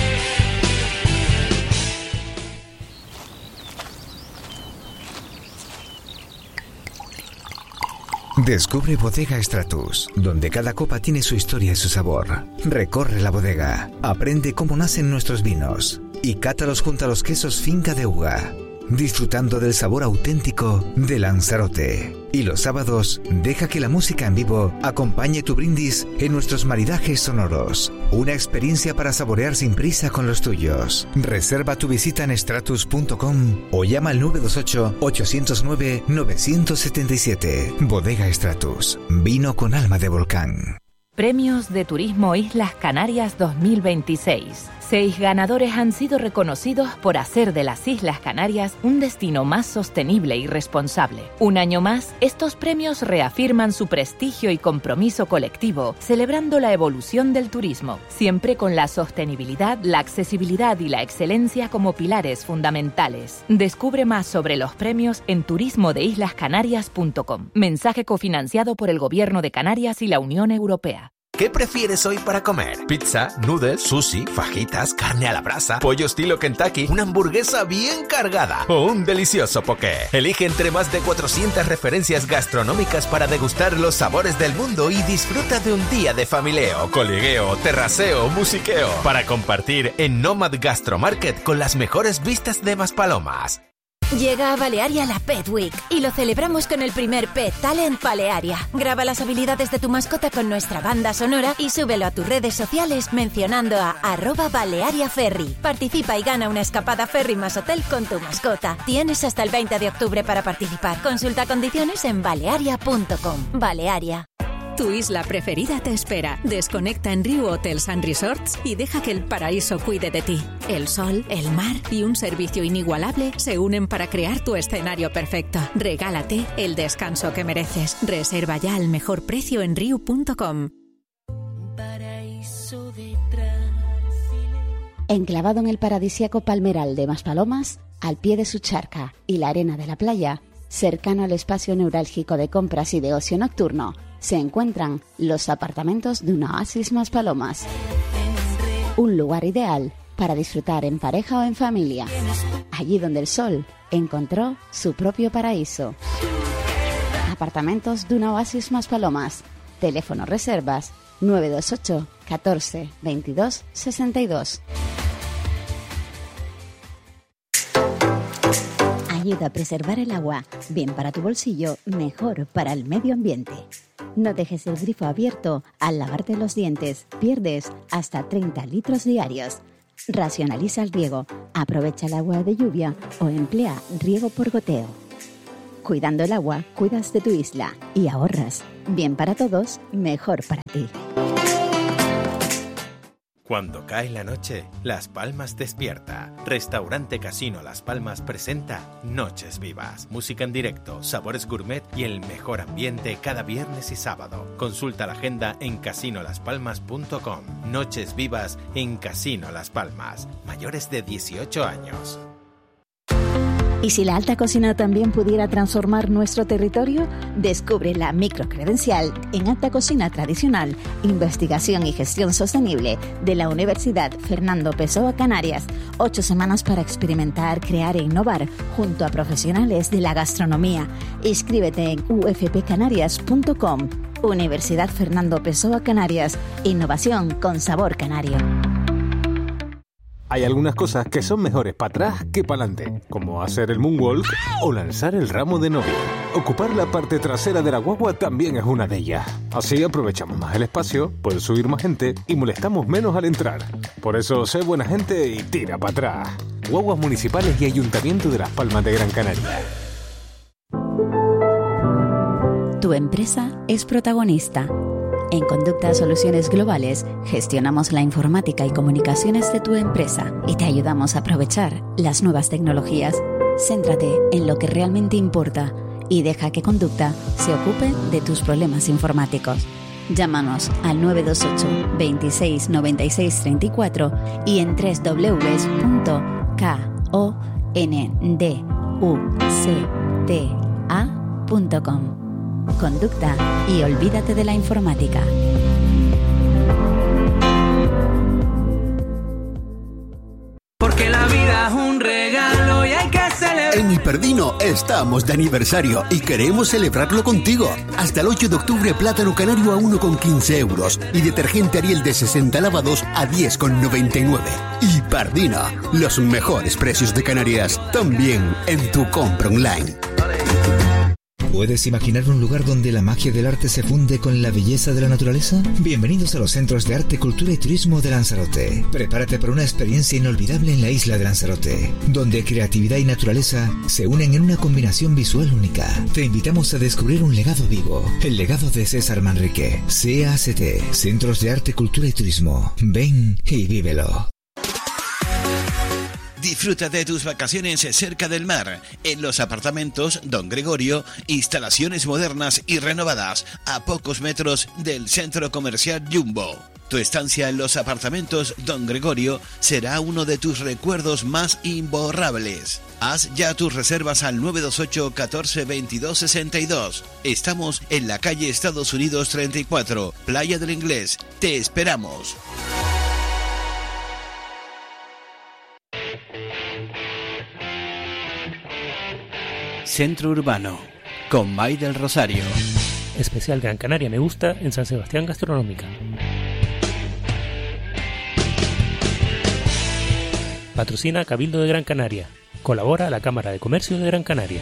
Descubre Bodega Stratus, donde cada copa tiene su historia y su sabor. Recorre la bodega, aprende cómo nacen nuestros vinos y cátalos junto a los quesos Finca de Uga, disfrutando del sabor auténtico de Lanzarote. Y los sábados, deja que la música en vivo acompañe tu brindis en nuestros maridajes sonoros. Una experiencia para saborear sin prisa con los tuyos. Reserva tu visita en stratus punto com o llama al nueve dos ocho, ocho cero nueve, nueve siete siete. Bodega Stratus, vino con alma de volcán. Premios de Turismo Islas Canarias dos mil veintiséis. Seis ganadores han sido reconocidos por hacer de las Islas Canarias un destino más sostenible y responsable. Un año más, estos premios reafirman su prestigio y compromiso colectivo, celebrando la evolución del turismo, siempre con la sostenibilidad, la accesibilidad y la excelencia como pilares fundamentales. Descubre más sobre los premios en turismo de islas canarias punto com. Mensaje cofinanciado por el Gobierno de Canarias y la Unión Europea. ¿Qué prefieres hoy para comer? ¿Pizza, noodles, sushi, fajitas, carne a la brasa, pollo estilo Kentucky, una hamburguesa bien cargada o un delicioso poké? Elige entre más de cuatrocientas referencias gastronómicas para degustar los sabores del mundo y disfruta de un día de familieo, coligueo, terraceo, musiqueo para compartir en Nomad Gastro Market con las mejores vistas de Maspalomas. Llega a Balearia la Pet Week y lo celebramos con el primer Pet Talent Balearia. Graba las habilidades de tu mascota con nuestra banda sonora y súbelo a tus redes sociales mencionando a arroba Balearia Ferry. Participa y gana una escapada ferry más hotel con tu mascota. Tienes hasta el veinte de octubre para participar. Consulta condiciones en balearia punto com. Balearia. Tu isla preferida te espera. Desconecta en Riu Hotels and Resorts y deja que el paraíso cuide de ti. El sol, el mar y un servicio inigualable se unen para crear tu escenario perfecto. Regálate el descanso que mereces. Reserva ya al mejor precio en riu punto com. Enclavado en el paradisíaco Palmeral de Maspalomas, al pie de su charca y la arena de la playa, cercano al espacio neurálgico de compras y de ocio nocturno, se encuentran los apartamentos de una Oasis Maspalomas. Un lugar ideal para disfrutar en pareja o en familia. Allí donde el sol encontró su propio paraíso. apartamentos d'una Oasis Maspalomas. Teléfono reservas nueve dos ocho catorce veintidós sesenta y dos. Ayuda a preservar el agua, bien para tu bolsillo, mejor para el medio ambiente. No dejes el grifo abierto al lavarte los dientes, pierdes hasta treinta litros diarios. Racionaliza el riego, aprovecha el agua de lluvia o emplea riego por goteo. Cuidando el agua, cuidas de tu isla y ahorras. Bien para todos, mejor para ti. Cuando cae la noche, Las Palmas despierta. Restaurante Casino Las Palmas presenta Noches Vivas. Música en directo, sabores gourmet y el mejor ambiente cada viernes y sábado. Consulta la agenda en casino las palmas punto com. Noches Vivas en Casino Las Palmas. Mayores de dieciocho años. ¿Y si la alta cocina también pudiera transformar nuestro territorio? Descubre la microcredencial en Alta Cocina Tradicional, Investigación y Gestión Sostenible de la Universidad Fernando Pessoa Canarias. Ocho semanas para experimentar, crear e innovar junto a profesionales de la gastronomía. Inscríbete en u f p canarias punto com. Universidad Fernando Pessoa Canarias. Innovación con sabor canario. Hay algunas cosas que son mejores para atrás que para adelante, como hacer el moonwalk o lanzar el ramo de novia. Ocupar la parte trasera de la guagua también es una de ellas. Así aprovechamos más el espacio, puede subir más gente y molestamos menos al entrar. Por eso, sé buena gente y tira para atrás. Guaguas Municipales y Ayuntamiento de Las Palmas de Gran Canaria. Tu empresa es protagonista. En Conducta Soluciones Globales gestionamos la informática y comunicaciones de tu empresa y te ayudamos a aprovechar las nuevas tecnologías. Céntrate en lo que realmente importa y deja que Conducta se ocupe de tus problemas informáticos. Llámanos al nueve dos ocho, veintiséis, noventa y seis, treinta y cuatro y en doble u doble u doble u punto conducta punto com. Conducta y olvídate de la informática. Porque la vida es un regalo y hay que celebrar. En Hiperdino estamos de aniversario y queremos celebrarlo contigo. Hasta el ocho de octubre, plátano canario a uno con quince euros y detergente Ariel de sesenta lavados a diez con noventa y nueve. Hiperdino, los mejores precios de Canarias, también en tu compra online. ¿Puedes imaginar un lugar donde la magia del arte se funde con la belleza de la naturaleza? Bienvenidos a los Centros de Arte, Cultura y Turismo de Lanzarote. Prepárate para una experiencia inolvidable en la isla de Lanzarote, donde creatividad y naturaleza se unen en una combinación visual única. Te invitamos a descubrir un legado vivo, el legado de César Manrique. C A C T, Centros de Arte, Cultura y Turismo. Ven y vívelo. Disfruta de tus vacaciones cerca del mar, en los apartamentos Don Gregorio, instalaciones modernas y renovadas, a pocos metros del centro comercial Jumbo. Tu estancia en los apartamentos Don Gregorio será uno de tus recuerdos más imborrables. Haz ya tus reservas al nueve dos ocho, catorce, veintidós, sesenta y dos. Estamos en la calle Estados Unidos treinta y cuatro, Playa del Inglés. Te esperamos. Centro Urbano, con May del Rosario. Especial Gran Canaria Me Gusta en San Sebastián Gastronómica. Patrocina Cabildo de Gran Canaria. Colabora la Cámara de Comercio de Gran Canaria.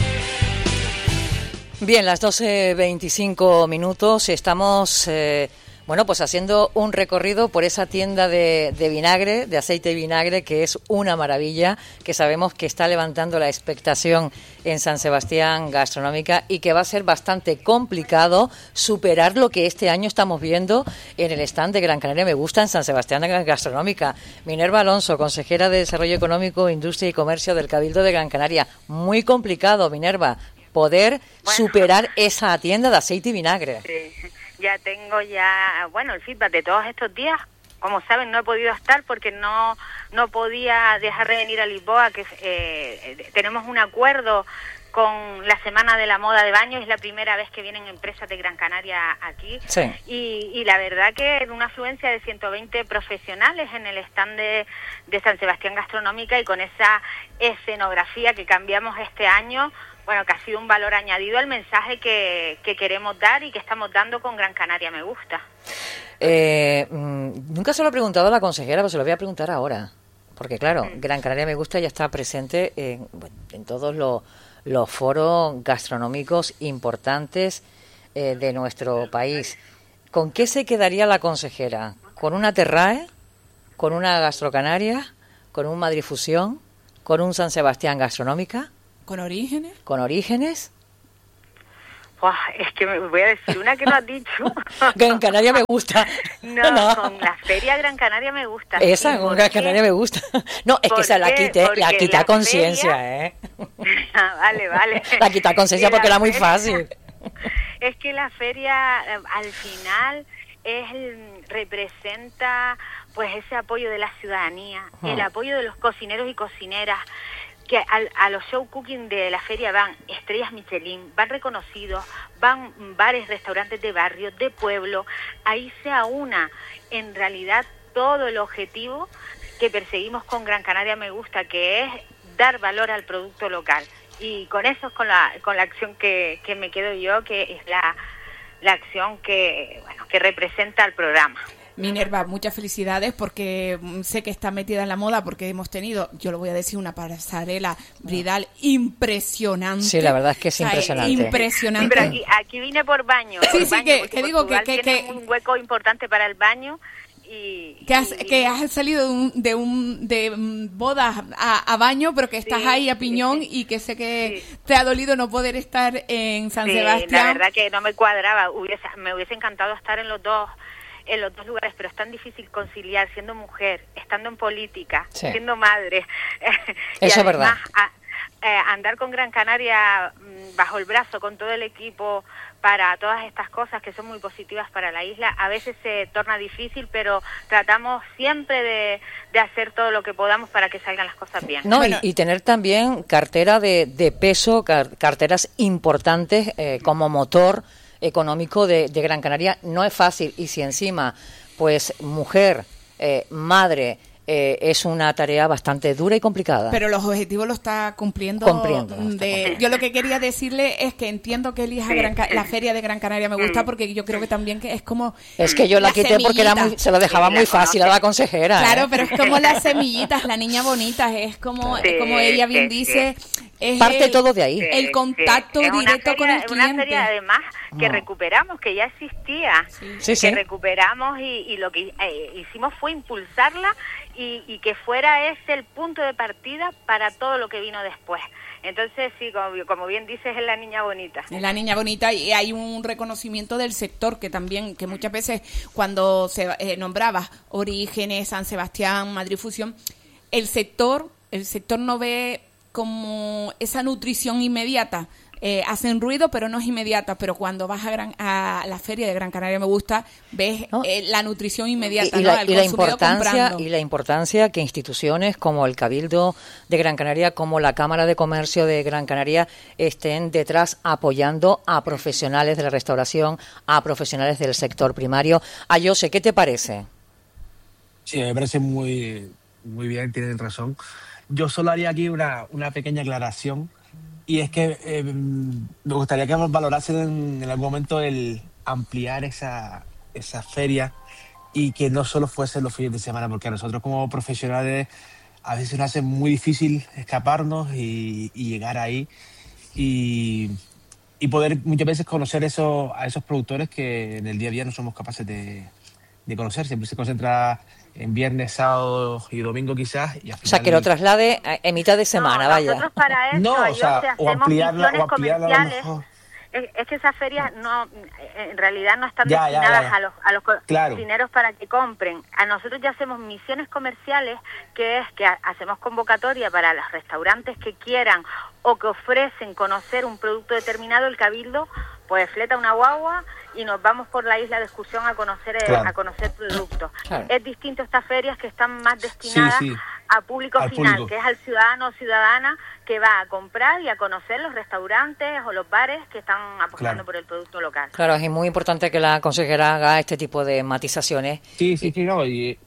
Bien, las doce veinticinco minutos. Estamos... Eh, Bueno, pues haciendo un recorrido por esa tienda de, de vinagre, de aceite de vinagre, que es una maravilla, que sabemos que está levantando la expectación en San Sebastián Gastronómica y que va a ser bastante complicado superar lo que este año estamos viendo en el stand de Gran Canaria Me Gusta en San Sebastián Gastronómica. Minerva Alonso, consejera de Desarrollo Económico, Industria y Comercio del Cabildo de Gran Canaria. Muy complicado, Minerva, poder bueno. superar esa tienda de aceite y vinagre. Sí. Ya tengo ya, bueno, el feedback de todos estos días. Como saben, no he podido estar porque no no podía dejar de venir a Lisboa, que eh, tenemos un acuerdo con la Semana de la Moda de Baño, es la primera vez que vienen empresas de Gran Canaria aquí. Sí. Y, y la verdad que una afluencia de ciento veinte profesionales en el stand de, de San Sebastián Gastronómica y con esa escenografía que cambiamos este año, bueno, que ha sido un valor añadido al mensaje que, que queremos dar y que estamos dando con Gran Canaria Me Gusta. Eh, nunca se lo he preguntado a la consejera, pero se lo voy a preguntar ahora. Porque claro, mm. Gran Canaria Me Gusta ya está presente en, en todos los, los foros gastronómicos importantes eh, de nuestro país. ¿Con qué se quedaría la consejera? ¿Con una Terrae? ¿Con una Gastrocanaria? ¿Con un Madrid Fusión? ¿Con un San Sebastián Gastronómica? ¿Con Orígenes? ¿Con Orígenes? Buah, es que me voy a decir una que no has dicho. Gran Canaria Me Gusta. No, no, con la Feria Gran Canaria Me Gusta. Esa, con Gran Canaria Me Gusta. No, es que esa la quité, la quité a conciencia, feria... ¿eh? Ah, vale, vale. La quité a conciencia porque era muy fácil. Es que la feria, al final, es representa pues ese apoyo de la ciudadanía, uh-huh. el apoyo de los cocineros y cocineras, que al, a los show cooking de la feria van estrellas Michelin, van reconocidos, van bares, restaurantes de barrio, de pueblo. Ahí se aúna en realidad todo el objetivo que perseguimos con Gran Canaria Me Gusta, que es dar valor al producto local. Y con eso es con la, con la acción que, que me quedo yo, que es la, la acción que, bueno, que representa al programa. Minerva, muchas felicidades porque sé que está metida en la moda porque hemos tenido, yo lo voy a decir, una pasarela bridal impresionante. Sí, la verdad es que es impresionante. O sea, impresionante. Pero aquí, aquí vine por baño. Sí, por sí, baño, que, que digo que... que, tiene que un hueco importante para el baño. Y, que, has, y... que has salido de un de, un, de bodas a, a baño, pero que estás sí, ahí a piñón sí, sí. y que sé que sí. te ha dolido no poder estar en San sí, Sebastián. La verdad que no me cuadraba, hubiese, me hubiese encantado estar en los dos en los dos lugares, pero es tan difícil conciliar siendo mujer, estando en política, sí. siendo madre. y Eso además, es verdad. A, eh, andar con Gran Canaria bajo el brazo, con todo el equipo, para todas estas cosas que son muy positivas para la isla, a veces se torna difícil, pero tratamos siempre de, de hacer todo lo que podamos para que salgan las cosas bien. No, bueno, y, y tener también cartera de, de peso, car, carteras importantes eh, como motor económico de, de Gran Canaria no es fácil, y si encima pues mujer, eh, madre, eh, es una tarea bastante dura y complicada. Pero los objetivos los está cumpliendo. Cumpliendo, de, yo lo que quería decirle es que entiendo que elija sí. Gran, la feria de Gran Canaria Me Gusta, porque yo creo que también que es como es que yo la quité semillita. Porque era muy, se lo dejaba sí, muy fácil a la consejera. Claro, ¿eh? pero es como las semillitas, la niña bonita, es como, sí, como ella bien sí, dice. Sí. Es parte el, todo de ahí. El contacto sí, directo feria, con el cliente. Es una feria además que oh. recuperamos, que ya existía, sí. que Sí, sí. recuperamos y, y lo que eh, hicimos fue impulsarla y, y que fuera ese el punto de partida para todo lo que vino después. Entonces, sí, como, como bien dices, es la niña bonita. Es la niña bonita, y hay un reconocimiento del sector que también, que muchas veces cuando se eh, nombraba Orígenes, San Sebastián, Madrid Fusión, el sector, el sector no ve como esa nutrición inmediata. Eh, hacen ruido, pero no es inmediata. Pero cuando vas a, Gran, a la feria de Gran Canaria Me Gusta, ves ¿no? eh, la nutrición inmediata. Y, y, ¿no? la, y, la importancia, y la importancia que instituciones como el Cabildo de Gran Canaria, como la Cámara de Comercio de Gran Canaria, estén detrás apoyando a profesionales de la restauración, a profesionales del sector primario. A Jose, ¿qué te parece? Sí, me parece muy, muy bien, tienen razón. Yo solo haría aquí una, una pequeña aclaración, y es que eh, me gustaría que valorasen en, en algún momento el ampliar esa, esa feria y que no solo fuesen los fines de semana, porque a nosotros como profesionales a veces nos hace muy difícil escaparnos y, y llegar ahí y, y poder muchas veces conocer eso, a esos productores que en el día a día no somos capaces de, de conocer. Siempre se concentra en viernes, sábado y domingo quizás. Y o sea, que lo traslade en mitad de semana, no, vaya. Nosotros para eso, no, o sea, yo, o ampliarla, o ampliarla a lo mejor. Es, es que esas ferias no, en realidad no están ya, destinadas ya, ya. a los a los claro. cocineros para que compren. A nosotros ya hacemos misiones comerciales, que es que hacemos convocatoria para los restaurantes que quieran o que ofrecen conocer un producto determinado. El Cabildo pues fleta una guagua y nos vamos por la isla de excursión a conocer claro. a conocer productos. Claro. Es distinto a estas ferias que están más destinadas sí, sí. a público al final, público. Que es al ciudadano o ciudadana que va a comprar y a conocer los restaurantes o los bares que están apostando claro. por el producto local. Claro, es muy importante que la consejera haga este tipo de matizaciones. Sí, sí, sí, no, y,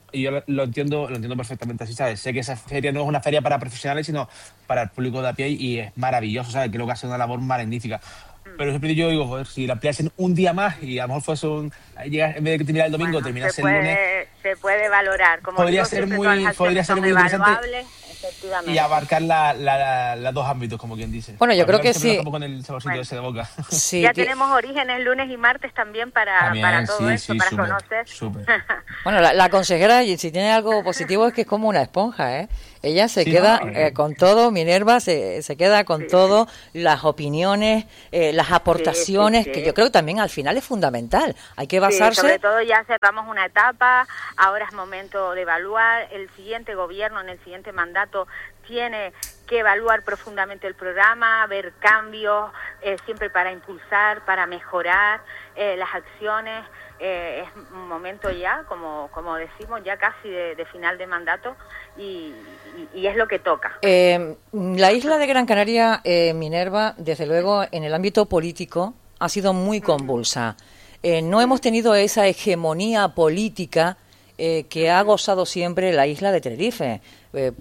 y yo lo, lo entiendo lo entiendo perfectamente así, ¿sabes? Sé que esa feria no es una feria para profesionales, sino para el público de a pie y es maravilloso, ¿sabes? Creo que hace una labor magnífica. Pero siempre yo digo, joder, si la ampliasen un día más y a lo mejor fuese un... Llegas, en vez de que terminar el domingo, bueno, terminas el lunes... Se puede valorar. Como podría ser muy, podría ser muy interesante efectivamente. Y abarcar la, la, la, los dos ámbitos, como quien dice. Bueno, yo creo que sí. Con el bueno, ese de boca. Sí, ya que... tenemos Orígenes lunes y martes también para, también, para todo sí, esto, sí, para super, conocer. Super. Bueno, la, la consejera, si tiene algo positivo, es que es como una esponja, ¿eh? Ella se sí, queda no, eh, con todo, Minerva se, se queda con sí, todo, sí. las opiniones, eh, las aportaciones, sí, sí, sí. que yo creo que también al final es fundamental. Hay que basarse... Sí, sobre todo ya cerramos una etapa, ahora es momento de evaluar, el siguiente gobierno, en el siguiente mandato, tiene que evaluar profundamente el programa, ver cambios, eh, siempre para impulsar, para mejorar eh, las acciones. Eh, es un momento ya, como como decimos, ya casi de, de final de mandato y, y, y es lo que toca. Eh, la isla de Gran Canaria, eh, Minerva, desde luego en el ámbito político ha sido muy convulsa. Eh, no hemos tenido esa hegemonía política eh, que ha gozado siempre la isla de Tenerife. Eh,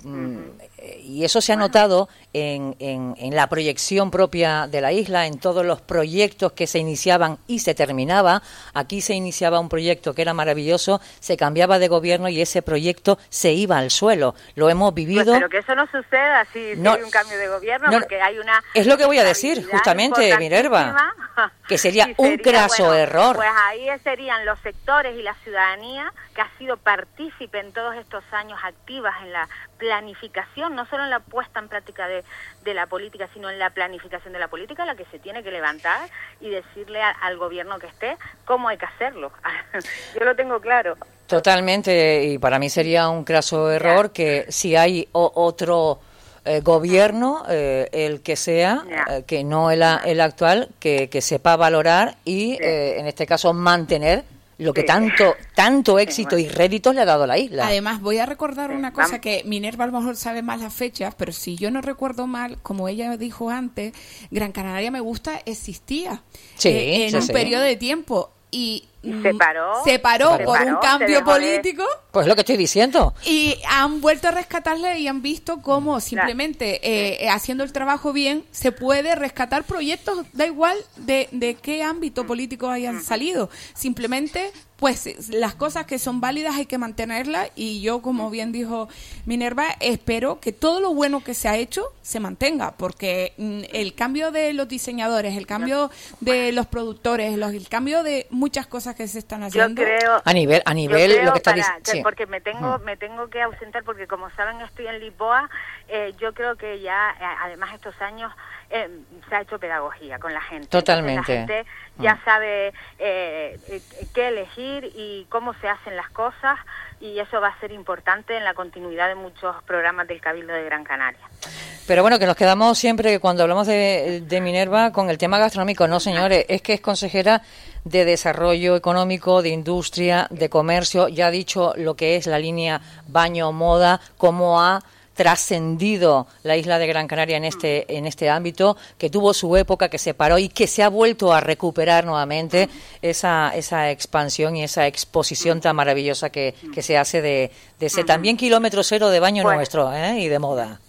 y eso se ha notado en, en, en la proyección propia de la isla, en todos los proyectos que se iniciaban y se terminaba. Aquí se iniciaba un proyecto que era maravilloso, se cambiaba de gobierno y ese proyecto se iba al suelo. Lo hemos vivido. Pues, pero que eso no suceda si, no, si hay un cambio de gobierno, no, porque hay una... Es lo que voy a decir, justamente, Minerva, que sería, sería un craso bueno, error. Pues ahí serían los sectores y la ciudadanía que ha sido partícipe en todos estos años activas en la planificación, no solo en la puesta en práctica de, de la política, sino en la planificación de la política, la que se tiene que levantar y decirle a, al gobierno que esté cómo hay que hacerlo. Yo lo tengo claro. Totalmente, y para mí sería un craso error ya. que si hay o, otro eh, gobierno, eh, el que sea, eh, que no el, el actual, que, que sepa valorar y, sí. eh, en este caso, mantener lo que sí. tanto tanto éxito sí, bueno. y réditos le ha dado a la isla. Además, voy a recordar una cosa que Minerva a lo mejor sabe más las fechas, pero si yo no recuerdo mal, como ella dijo antes, Gran Canaria Me Gusta existía sí, eh, en sí, un sí. periodo de tiempo y se paró, se paró se por paró, un cambio político. De... Pues lo que estoy diciendo. Y han vuelto a rescatarle y han visto cómo simplemente eh, haciendo el trabajo bien se puede rescatar proyectos, da igual de, de qué ámbito político hayan salido. Simplemente, pues las cosas que son válidas hay que mantenerlas y yo, como bien dijo Minerva, espero que todo lo bueno que se ha hecho se mantenga, porque mm, el cambio de los diseñadores, el cambio de los productores, los, el cambio de muchas cosas que se están haciendo. Yo creo, a nivel a nivel lo que está diciendo sí. porque me tengo me tengo que ausentar porque como saben estoy en Lisboa. Eh, yo creo que ya además estos años eh, se ha hecho pedagogía con la gente. Totalmente. Entonces, la gente ya mm. sabe eh, eh, qué elegir y cómo se hacen las cosas y eso va a ser importante en la continuidad de muchos programas del Cabildo de Gran Canaria. Pero bueno, que nos quedamos siempre cuando hablamos de, de Minerva con el tema gastronómico. No, señores, es que es consejera de Desarrollo Económico, de Industria, de Comercio. Ya ha dicho lo que es la línea baño-moda, cómo ha trascendido la isla de Gran Canaria en este en este ámbito, que tuvo su época, que se paró y que se ha vuelto a recuperar nuevamente esa esa expansión y esa exposición tan maravillosa que, que se hace de, de ese también kilómetro cero de baño bueno. nuestro ¿eh? y de moda.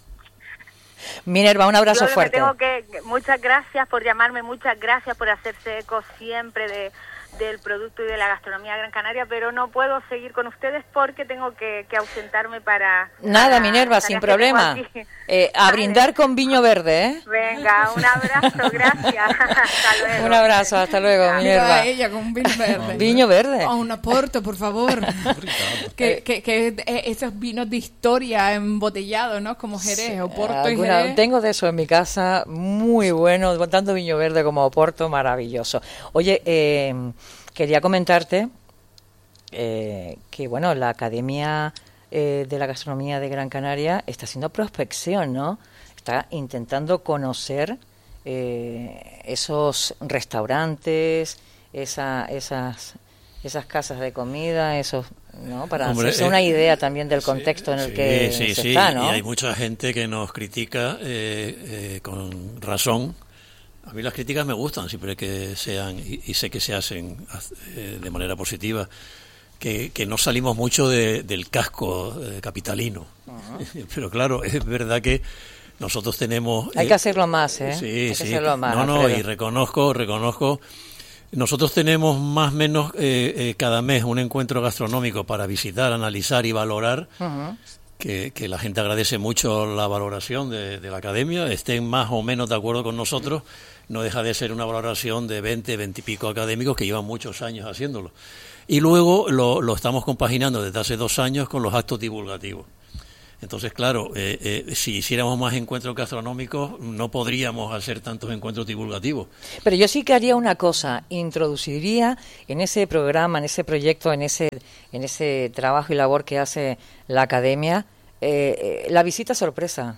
Minerva, un abrazo Yo fuerte. Tengo que, muchas gracias por llamarme, muchas gracias por hacerse eco siempre de del producto y de la gastronomía de Gran Canaria, pero no puedo seguir con ustedes porque tengo que, que ausentarme para... Nada, para, Minerva, para sin problema. Eh, a vale. brindar con viño verde, ¿eh? Venga, un abrazo, gracias. Hasta luego. Un abrazo, hasta luego, Venga. Minerva. A ella con un vino verde. Viño verde. O un Oporto, por favor. que, que, que esos vinos de historia embotellados, ¿no? Como Jerez, Oporto y Jerez. Tengo de eso en mi casa, muy bueno, tanto viño verde como Oporto, maravilloso. Oye, eh... quería comentarte eh, que, bueno, la Academia eh, de la Gastronomía de Gran Canaria está haciendo prospección, ¿no? Está intentando conocer eh, esos restaurantes, esa, esas, esas casas de comida, esos, ¿no? Para Hombre, hacerse eh, una idea también del contexto sí, en el sí, que sí, se sí, está, ¿no? Y hay mucha gente que nos critica eh, eh, con razón. A mí las críticas me gustan siempre que sean, y, y sé que se hacen eh, de manera positiva, que, que no salimos mucho de, del casco eh, capitalino. Uh-huh. Pero claro, es verdad que nosotros tenemos... Hay eh, que hacerlo más, ¿eh? Sí, Hay sí. que hacerlo más, no, no, Alfredo. y reconozco, reconozco... Nosotros tenemos más o menos eh, eh, cada mes un encuentro gastronómico para visitar, analizar y valorar, uh-huh. que, que la gente agradece mucho la valoración de, de la academia, estén más o menos de acuerdo con nosotros, no deja de ser una valoración de veinte, veinte y pico académicos que llevan muchos años haciéndolo. Y luego lo, lo estamos compaginando desde hace dos años con los actos divulgativos. Entonces, claro, eh, eh, si hiciéramos más encuentros gastronómicos, no podríamos hacer tantos encuentros divulgativos. Pero yo sí que haría una cosa, introduciría en ese programa, en ese proyecto, en ese en ese trabajo y labor que hace la academia, eh, la visita sorpresa,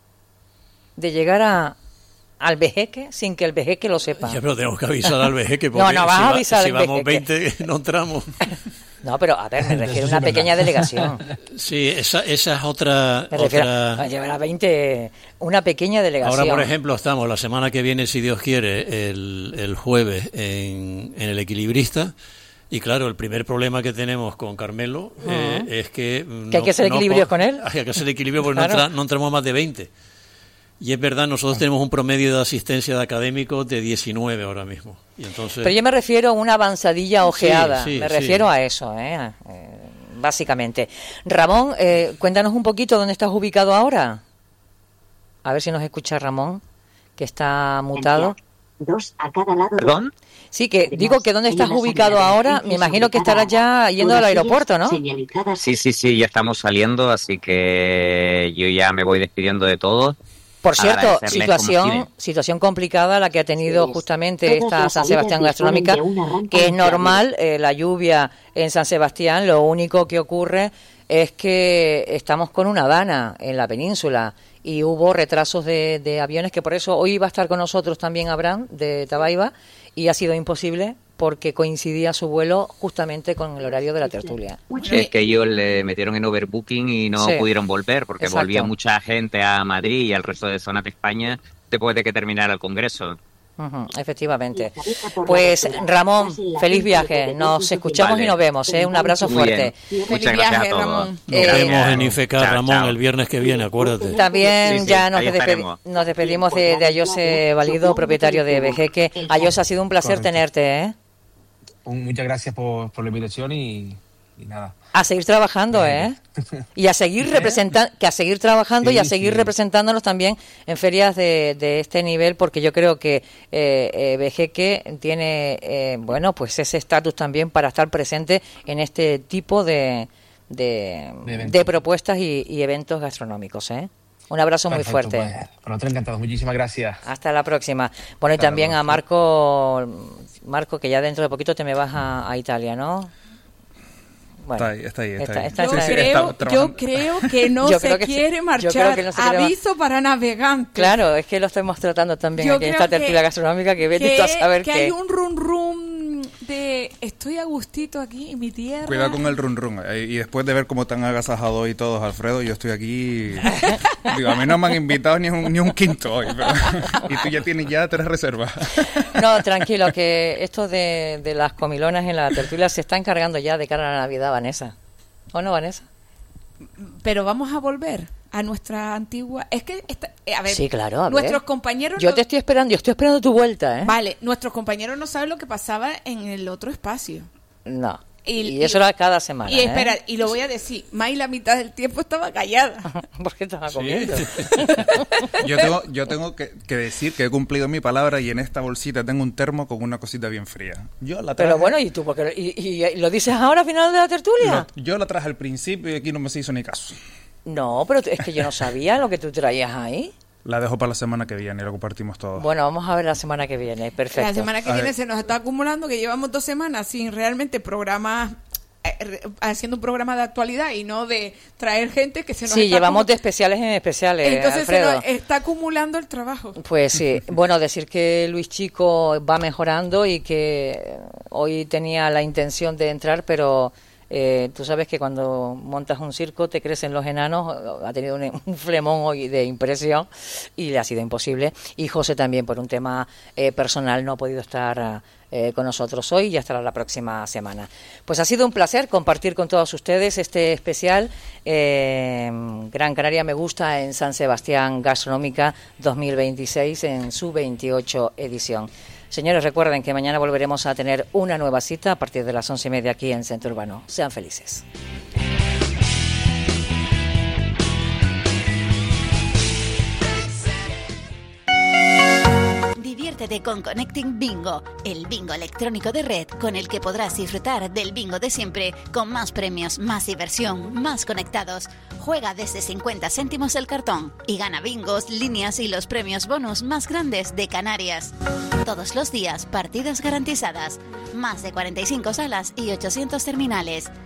de llegar a al vejeque sin que el vejeque lo sepa. Ya, pero tenemos que avisar al vejeque, porque no, no vas si, a va, avisar si al vamos vejeque. veinte no entramos. No, pero a ver, me refiero a una pequeña delegación. Sí, esa, esa es otra... Me refiero otra... a llevar a veinte, una pequeña delegación. Ahora, por ejemplo, estamos la semana que viene, si Dios quiere, el, el jueves en, en El Equilibrista. Y claro, el primer problema que tenemos con Carmelo uh-huh. eh, es que... ¿Que no, hay que hacer equilibrios no, con él? Hay que hacer equilibrio porque claro. no, entra, no entramos más de veinte. Y es verdad, nosotros tenemos un promedio de asistencia de académicos de diecinueve ahora mismo. Y entonces... Pero yo me refiero a una avanzadilla ojeada, sí, sí, me sí. refiero a eso, ¿eh? Eh, básicamente. Ramón, eh, cuéntanos un poquito dónde estás ubicado ahora. A ver si nos escucha Ramón, que está mutado. Dos a cada lado. ¿Perdón? Sí, que digo que dónde estás ubicado ahora, me imagino que estarás ya yendo al aeropuerto, ¿no? Sí, sí, sí, ya estamos saliendo, así que yo ya me voy despidiendo de todos. Por cierto, situación situación complicada la que ha tenido sí, justamente esta San Sebastián Gastronómica, que es normal, eh, la lluvia en San Sebastián, lo único que ocurre es que estamos con una dana en la península y hubo retrasos de, de aviones, que por eso hoy va a estar con nosotros también Abraham de Tabaiba, y ha sido imposible porque coincidía su vuelo justamente con el horario de la tertulia. Es que ellos le metieron en overbooking y no sí. pudieron volver, porque Exacto. volvía mucha gente a Madrid y al resto de zonas de España después de que terminara el Congreso. Uh-huh, efectivamente. Pues Ramón, feliz viaje. Nos escuchamos vale. y nos vemos. ¿eh? Un abrazo Muy fuerte. Bien. Muchas gracias a todos. Ramón. Nos eh, vemos en Infecar, chao, Ramón, chao. el viernes que viene, acuérdate. También sí, sí, ya nos, despedi- nos despedimos de, de Ayose Valido, propietario de Vejeque. Ayose, ha sido un placer Correcto. tenerte. ¿eh? Muchas gracias por, por la invitación y, y nada. A seguir trabajando, ¿eh? Y a seguir representando, que a seguir trabajando sí, y a seguir sí. representándonos también en ferias de, de este nivel, porque yo creo que eh, eh, Vejeque tiene, eh, bueno, pues ese estatus también para estar presente en este tipo de, de, de, de propuestas y, y eventos gastronómicos, ¿eh? Un abrazo Perfecto, muy fuerte. Pues, por nosotros encantados. Muchísimas gracias. Hasta la próxima. Bueno, y también a Marco, Marco, que ya dentro de poquito te me vas a, a Italia, ¿no? Bueno, está ahí, está ahí. Está está, ahí. Yo, sí, creo, está yo creo que no yo se creo que quiere sí. marchar. Que no se quiere Aviso mar... para navegantes. Claro, es que lo estamos tratando también yo aquí en esta tertulia gastronómica, que vete tú a saber que qué. hay un rum rum de estoy a gustito aquí en mi tierra. Cuidado con el run run. Y después de ver cómo están agasajados hoy todos, Alfredo, yo estoy aquí. Digo, a mí no me han invitado ni un, ni un quinto hoy. Pero, y tú ya tienes ya tres reservas. No, tranquilo, que esto de, de las comilonas en la tertulia se está encargando ya de cara a la Navidad, Vanessa. ¿O no, Vanessa? Pero vamos a volver a nuestra antigua... Es que, esta, a ver, sí, claro, a nuestros ver. compañeros... Yo no... te estoy esperando, yo estoy esperando tu vuelta, ¿eh? Vale, nuestros compañeros no saben lo que pasaba en el otro espacio. No. Y, y eso y, era cada semana. Y espera, ¿eh? y lo voy a decir, May la mitad del tiempo estaba callada. ¿Por qué estaba comiendo? ¿Sí? yo tengo, yo tengo que, que decir que he cumplido mi palabra y en esta bolsita tengo un termo con una cosita bien fría. Yo la traje, Pero bueno, ¿y tú? Porque, y, y, y lo dices ahora al final de la tertulia? Lo, yo la traje al principio y aquí no me se hizo ni caso. No, pero es que yo no sabía lo que tú traías ahí. La dejo para la semana que viene y lo compartimos todo. Bueno, vamos a ver la semana que viene. Perfecto. La semana que a viene ver. Se nos está acumulando que llevamos dos semanas sin realmente programas, eh, haciendo un programa de actualidad y no de traer gente que se nos sí, está llevamos acum- de especiales en especiales, Entonces Alfredo. se nos está acumulando el trabajo. Pues sí. Bueno, decir que Luis Chico va mejorando y que hoy tenía la intención de entrar, pero Eh, tú sabes que cuando montas un circo te crecen los enanos, ha tenido un, un flemón hoy de impresión y le ha sido imposible. Y José también, por un tema eh, personal, no ha podido estar eh, con nosotros hoy y estará la próxima semana. Pues ha sido un placer compartir con todos ustedes este especial eh, Gran Canaria Me Gusta en San Sebastián Gastronómica dos mil veintiséis en su veintiocho edición. Señores, recuerden que mañana volveremos a tener una nueva cita a partir de las once y media aquí en Centro Urbano. Sean felices. Diviértete con Connecting Bingo, el bingo electrónico de red con el que podrás disfrutar del bingo de siempre, con más premios, más diversión, más conectados. Juega desde cincuenta céntimos el cartón y gana bingos, líneas y los premios bonus más grandes de Canarias. Todos los días, partidas garantizadas, más de cuarenta y cinco salas y ochocientos terminales.